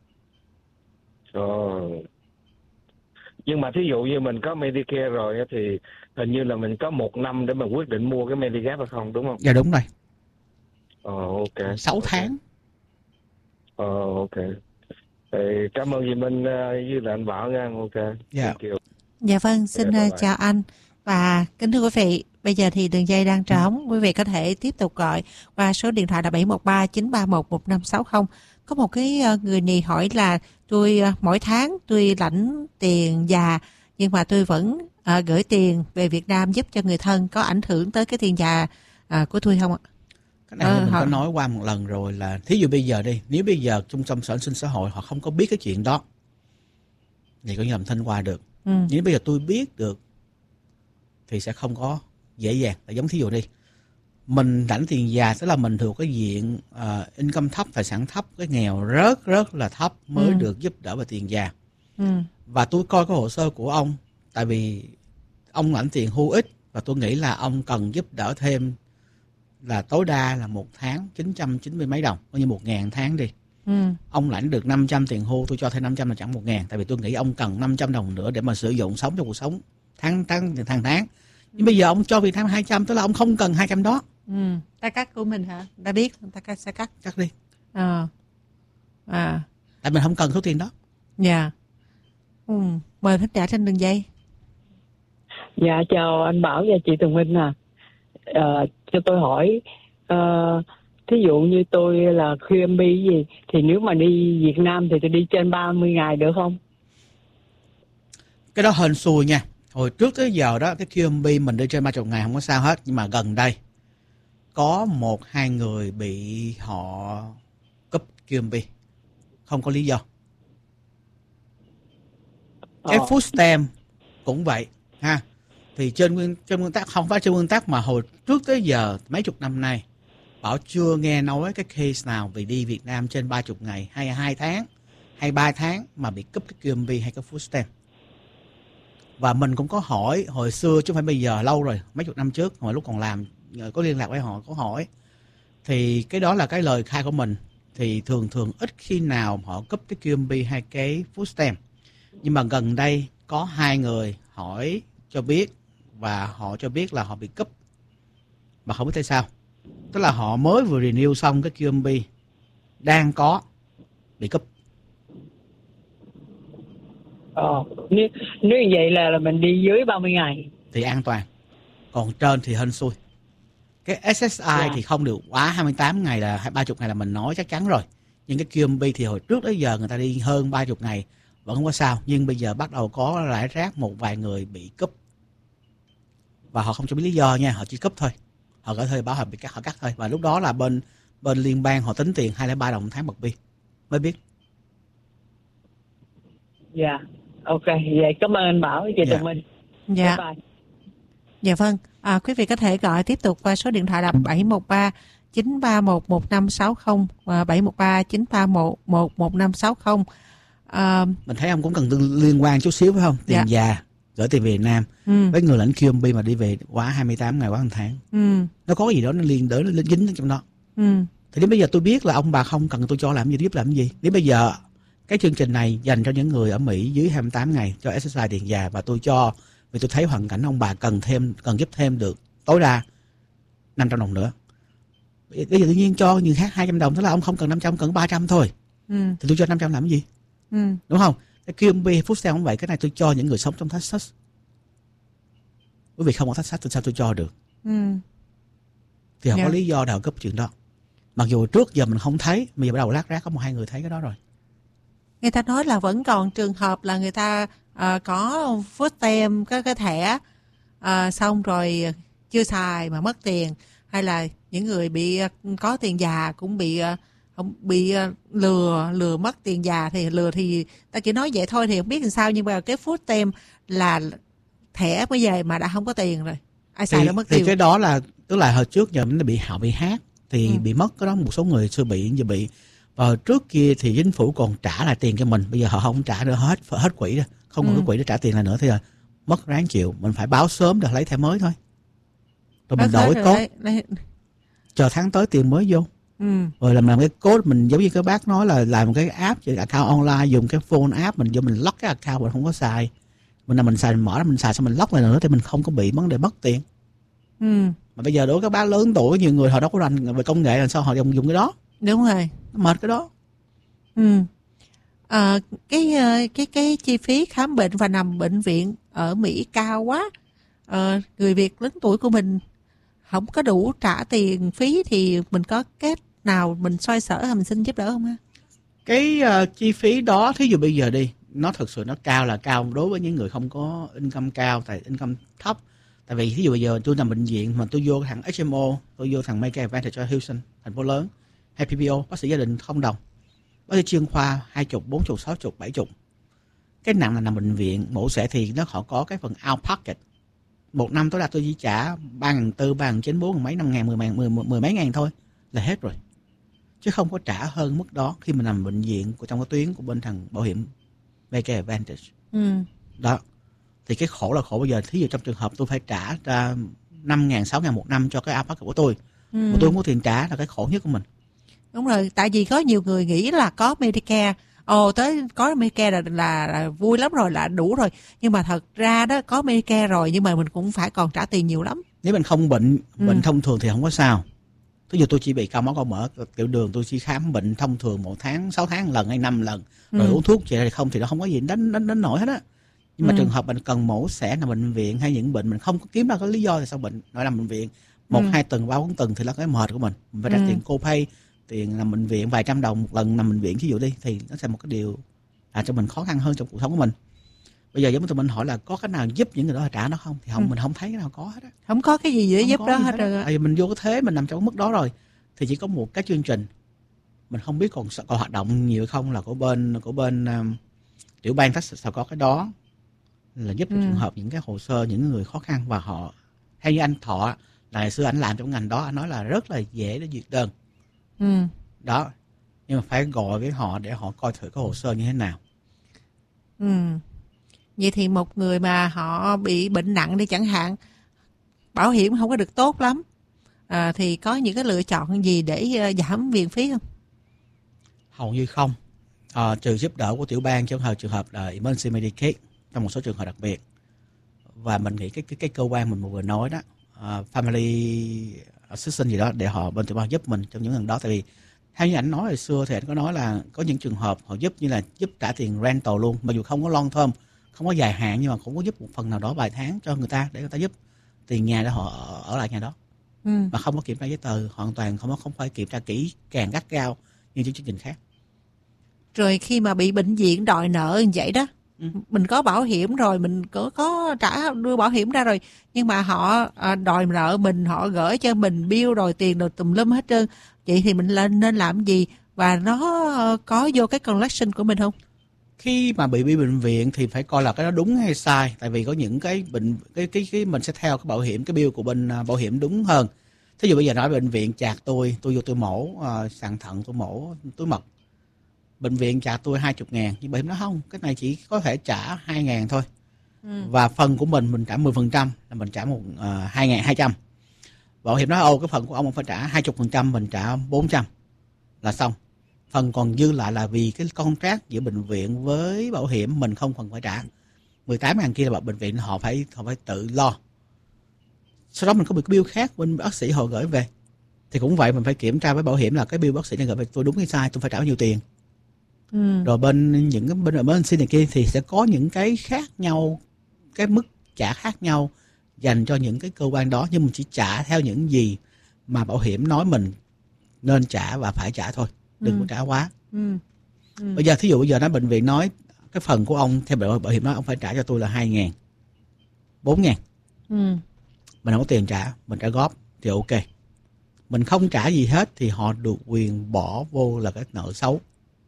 Nhưng mà thí dụ như mình có Medicare rồi thì hình như là mình có 1 năm để mình quyết định mua cái Medigap hay không, đúng không? Dạ đúng rồi. Ok. 6 tháng. Ok. Thì cảm ơn chị Minh với lại anh Bảo nha. Ok. Dạ. Dạ vâng, xin chào anh. Và kính thưa quý vị, bây giờ thì đường dây đang trống, quý vị có thể tiếp tục gọi qua số điện thoại là 713 931 1560. Có một cái người này hỏi là tôi mỗi tháng tôi lãnh tiền già nhưng mà tôi vẫn gửi tiền về Việt Nam giúp cho người thân, có ảnh hưởng tới cái tiền già của tôi không ạ? Cái này mình có nói qua một lần rồi, là thí dụ bây giờ đi, nếu bây giờ Trung tâm Sở An sinh Xã hội họ không có biết cái chuyện đó thì có như làm thanh qua được. Nếu bây giờ tôi biết được thì sẽ không có dễ dàng. Là giống thí dụ đi, mình lãnh tiền già tức là mình thuộc cái diện income thấp, tài sản thấp, cái nghèo rất là thấp mới được giúp đỡ về tiền già. Và tôi coi cái hồ sơ của ông, tại vì ông lãnh tiền hưu ít và tôi nghĩ là ông cần giúp đỡ thêm là tối đa là một tháng 990 mấy đồng, coi như 1.000 tháng đi. Ông lãnh được 500 tiền hưu, tôi cho thêm 500 là chẳng 1.000, tại vì tôi nghĩ ông cần 500 đồng nữa để mà sử dụng sống trong cuộc sống tháng. Nhưng bây giờ ông cho Việt Nam 200, tức là ông không cần 200 đó. Ta cắt của mình hả? Ta biết, ta sẽ cắt đi. Tại mình không cần số tiền đó. Dạ. Mời thính giả trên đường dây. Dạ chào anh Bảo và chị Tường Minh cho tôi hỏi, thí dụ như tôi là QMB gì thì nếu mà đi Việt Nam thì tôi đi trên 30 ngày được không? Cái đó hên xui nha. Hồi trước tới giờ đó, cái QMB mình đi trên 30 ngày không có sao hết. Nhưng mà gần đây có 1-2 người bị họ cúp QMB không có lý do. Cái food stamp cũng vậy ha. Thì trên nguyên tắc, không phải trên nguyên tắc mà hồi trước tới giờ mấy chục năm nay Bảo chưa nghe nói cái case nào vì đi Việt Nam trên 30 ngày hay 2 tháng hay 3 tháng mà bị cúp cái QMB hay cái food stamp. Và mình cũng có hỏi hồi xưa chứ không phải bây giờ, lâu rồi, mấy chục năm trước, hồi lúc còn làm có liên lạc với họ có hỏi. Thì cái đó là cái lời khai của mình. Thì thường ít khi nào họ cúp cái QMB hay cái food stamp. Nhưng mà gần đây có 2 người hỏi cho biết và họ cho biết là họ bị cúp mà không biết tại sao. Tức là họ mới vừa renew xong cái QMB, đang có bị cúp. Nếu vậy là mình đi dưới 30 ngày thì an toàn, còn trên thì hên xui. Cái SSI thì không được quá 28 ngày là 30 ngày là mình nói chắc chắn rồi. Nhưng cái QMB thì hồi trước tới giờ người ta đi hơn 30 ngày vẫn không có sao. Nhưng bây giờ bắt đầu có rải rác một vài người bị cúp. Và họ không cho biết lý do nha, họ chỉ cúp thôi. Họ gửi thời báo họ bị cắt, họ cắt thôi. Và lúc đó là bên liên bang họ tính tiền 203 đồng tháng bậc bi mới biết. Dạ, ok, vậy cảm ơn anh Bảo, chị Tùng Minh. Dạ. Bye bye. Dạ vâng, quý vị có thể gọi tiếp tục qua số điện thoại là 713 931 1560 và 713 931 1560. Mình thấy ông cũng cần liên quan chút xíu phải không? Tiền già, gửi tiền Việt Nam với người lãnh QMB mà đi về quá 28 ngày, quá 1 tháng. Nó có gì đó nó liên đới, nó dính trong đó. Thì đến bây giờ tôi biết là ông bà không cần tôi cho làm gì, giúp làm gì. Đến bây giờ cái chương trình này dành cho những người ở Mỹ dưới 28 ngày cho SSI tiền già, và tôi cho vì tôi thấy hoàn cảnh ông bà cần giúp thêm được tối đa 500 đồng nữa. Bây giờ tự nhiên cho người khác 200 đồng, tức là ông không cần 500, cần 300 thôi. Thì tôi cho 500 làm cái gì? Đúng không? Cái QMB food stamp cũng vậy, cái này tôi cho những người sống trong Texas. Bởi vì không có Texas thì sao tôi cho được? Thì không có lý do nào cấp chuyện đó. Mặc dù trước giờ mình không thấy, bây giờ bắt đầu lác rác có 1-2 người thấy cái đó rồi. Người ta nói là vẫn còn trường hợp là người ta có food stamp, cái thẻ xong rồi chưa xài mà mất tiền, hay là những người bị có tiền già cũng bị lừa mất tiền già. Thì lừa thì ta chỉ nói vậy thôi thì không biết làm sao, nhưng mà cái food stamp là thẻ bây giờ mà đã không có tiền rồi, ai xài nó mất tiền. Thì cái đó là tức là hồi trước giờ nó họ bị hack thì bị mất cái đó, một số người xưa bị giờ bị. Và hồi trước kia thì chính phủ còn trả lại tiền cho mình, bây giờ họ không trả nữa, hết quỹ rồi, không còn cái quỹ để trả tiền lại nữa thì là mất ráng chịu. Mình phải báo sớm để lấy thẻ mới thôi, rồi mình đổi code chờ tháng tới tiền mới vô. Rồi làm cái code mình giống như các bác nói là làm một cái app account online, dùng cái phone app mình vô mình lock cái account mình không có xài, mình xài mình mở ra mình xài xong mình lock lại nữa thì mình không có bị vấn đề mất tiền. Mà bây giờ đối với các bác lớn tuổi, nhiều người họ đâu có rành về công nghệ, làm sao họ dùng cái đó. Đúng rồi, mệt cái đó. Cái chi phí khám bệnh và nằm bệnh viện ở Mỹ cao quá. Người Việt lớn tuổi của mình không có đủ trả tiền phí thì mình có cách nào mình xoay sở hay mình xin giúp đỡ không ha? Cái chi phí đó, thí dụ bây giờ đi, nó thực sự nó cao là cao đối với những người không có income cao, tại income thấp. Tại vì thí dụ bây giờ tôi nằm bệnh viện mà tôi vô thằng HMO, tôi vô thằng Medicare Advantage cho Houston, thành phố lớn, hay PPO, bác sĩ gia đình không đồng, bác sĩ chuyên khoa 20, 40, 60, 70. Cái nặng là nằm bệnh viện, mổ xẻ thì nó họ có cái phần out pocket. Một năm tối đa tôi chỉ trả 3.400, 3.900, 4 mấy, 5.000, 10 mấy ngàn thôi là hết rồi. Chứ không có trả hơn mức đó khi mình nằm bệnh viện của trong cái tuyến của bên thằng bảo hiểm Medicare Advantage. Đó. Thì cái khổ là khổ bây giờ, thí dụ trong trường hợp tôi phải trả 5.000, 6.000 một năm cho cái out pocket của tôi. Mà tôi không có tiền trả là cái khổ nhất của mình. Đúng rồi, tại vì có nhiều người nghĩ là có Medicare, tới có Medicare là vui lắm rồi, là đủ rồi. Nhưng mà thật ra đó, có Medicare rồi nhưng mà mình cũng phải còn trả tiền nhiều lắm. Nếu mình không bệnh thông thường thì không có sao. Ví dụ tôi chỉ bị cao máu cao mỡ, tiểu đường, tôi chỉ khám bệnh thông thường 1 tháng, 6 tháng lần hay 5 lần, rồi uống thuốc vậy thì không thì nó không có gì đánh nổi hết á. Nhưng mà trường hợp mình cần mổ xẻ nằm bệnh viện hay những bệnh mình không có kiếm ra cái lý do thì sao bệnh nói nằm bệnh viện 1-2 tuần, 3-4 tuần thì là cái mệt của mình phải trả tiền copay, tiền nằm bệnh viện vài trăm đồng một lần nằm bệnh viện ví dụ đi, thì nó sẽ một cái điều làm cho mình khó khăn hơn trong cuộc sống của mình. Bây giờ giống như tụi mình hỏi là có cái nào giúp những người đó trả nó không, thì mình không thấy cái nào có hết á. Không có cái gì để giúp đó hết rồi. Mình vô cái thế mình nằm trong cái mức đó rồi thì chỉ có một cái chương trình mình không biết còn hoạt động nhiều không, là của bên tiểu bang Texas có cái đó, là giúp cho trường hợp những cái hồ sơ những người khó khăn, và họ hay như anh Thọ là ngày xưa anh làm trong ngành đó, anh nói là rất là dễ để duyệt đơn. Đó, nhưng mà phải gọi với họ để họ coi thử cái hồ sơ như thế nào. Vậy thì một người mà họ bị bệnh nặng đi chẳng hạn, bảo hiểm không có được tốt lắm, thì có những cái lựa chọn gì để giảm viện phí không? Hầu như không, trừ giúp đỡ của tiểu bang trong trường hợp là emergency Medicaid trong một số trường hợp đặc biệt. Và mình nghĩ cái cơ quan mình vừa nói đó, family assistance gì đó, để họ bên tiểu bang giúp mình trong những lần đó. Tại vì theo như anh nói hồi xưa thì anh có nói là có những trường hợp họ giúp như là giúp trả tiền rental luôn, mặc dù không có long term, không có dài hạn, nhưng mà cũng có giúp một phần nào đó vài tháng cho người ta để người ta giúp tiền nhà để họ ở lại nhà đó. Mà không có kiểm tra giấy tờ, hoàn toàn không phải kiểm tra kỹ càng gắt gao như những chương trình khác. Rồi khi mà bị bệnh viện đòi nợ như vậy đó, mình có bảo hiểm rồi, mình có trả đưa bảo hiểm ra rồi, nhưng mà họ đòi nợ mình, họ gửi cho mình bill rồi tiền rồi tùm lum hết trơn. Vậy thì mình nên làm gì, và nó có vô cái collection của mình không? Khi mà bị bệnh viện thì phải coi là cái đó đúng hay sai, tại vì có những cái bệnh cái mình sẽ theo cái bảo hiểm, cái bill của bên bảo hiểm đúng hơn. Thí dụ bây giờ nói bệnh viện chạc tôi vô tôi mổ sàn thận, tôi mổ túi mật, bệnh viện trả tôi 20.000, nhưng bảo hiểm nó không, cái này chỉ có thể trả 2.000 thôi. Và phần của mình trả 10%, là mình trả 2.200. Bảo hiểm nói cái phần của ông phải trả 20%, mình trả 400 là xong. Phần còn dư lại là vì cái contract giữa bệnh viện với bảo hiểm mình không phần phải trả. 18.000 kia là bệnh viện họ phải tự lo. Sau đó mình có một cái bill khác bên bác sĩ họ gửi về, thì cũng vậy, mình phải kiểm tra với bảo hiểm là cái bill bác sĩ này gửi về tôi đúng hay sai, tôi phải trả bao nhiêu tiền. Rồi bên những cái bên này kia thì sẽ có những cái khác nhau, cái mức trả khác nhau dành cho những cái cơ quan đó, nhưng mình chỉ trả theo những gì mà bảo hiểm nói mình nên trả và phải trả thôi, đừng có trả quá. Bây giờ thí dụ bây giờ nói bệnh viện nói cái phần của ông theo bảo hiểm nói ông phải trả cho tôi là 2.000, 4.000, mình không có tiền trả, mình trả góp thì ok. Mình không trả gì hết thì họ được quyền bỏ vô là cái nợ xấu.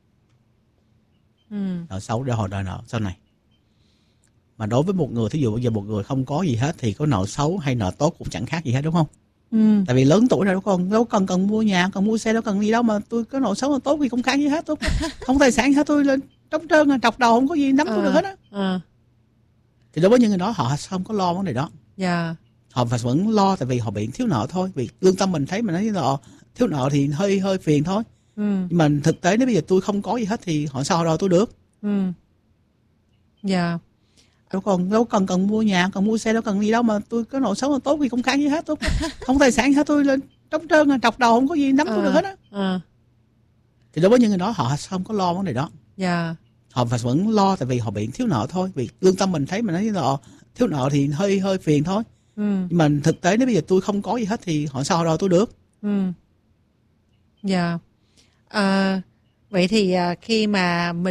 Nợ xấu để họ đòi nợ sau này. Mà đối với một người, thí dụ bây giờ một người không có gì hết thì có nợ xấu hay nợ tốt cũng chẳng khác gì hết, đúng không? Tại vì lớn tuổi rồi, đâu cần mua nhà, cần mua xe, đâu cần gì đâu, mà tôi có nợ xấu nợ tốt thì không khác gì hết, tôi không tài sản gì hết, tôi lên trống trơn, trọc đầu không có gì nắm tôi được hết á. Thì đối với những người đó họ không có lo vấn đề đó. Họ phải vẫn lo, tại vì họ bị thiếu nợ thôi. Vì lương tâm mình thấy mình nói thiếu nợ thì hơi phiền thôi. Nhưng mà thực tế nếu bây giờ tôi không có gì hết thì họ sao đòi tôi được. Đâu cần mua nhà, cần mua xe, đâu cần gì đâu, mà tôi có nợ xấu tốt thì không khác gì hết, tôi không tài sản gì hết, tôi lên trống trơn, trọc đầu không có gì nắm tôi được hết á. Thì đối với những người đó họ không có lo vấn đề đó. Họ phải vẫn lo, tại vì họ bị thiếu nợ thôi. Vì lương tâm mình thấy mình nói thiếu nợ thì hơi phiền thôi. Nhưng mà thực tế nếu bây giờ tôi không có gì hết thì họ sao đòi tôi được. Vậy thì khi mà mình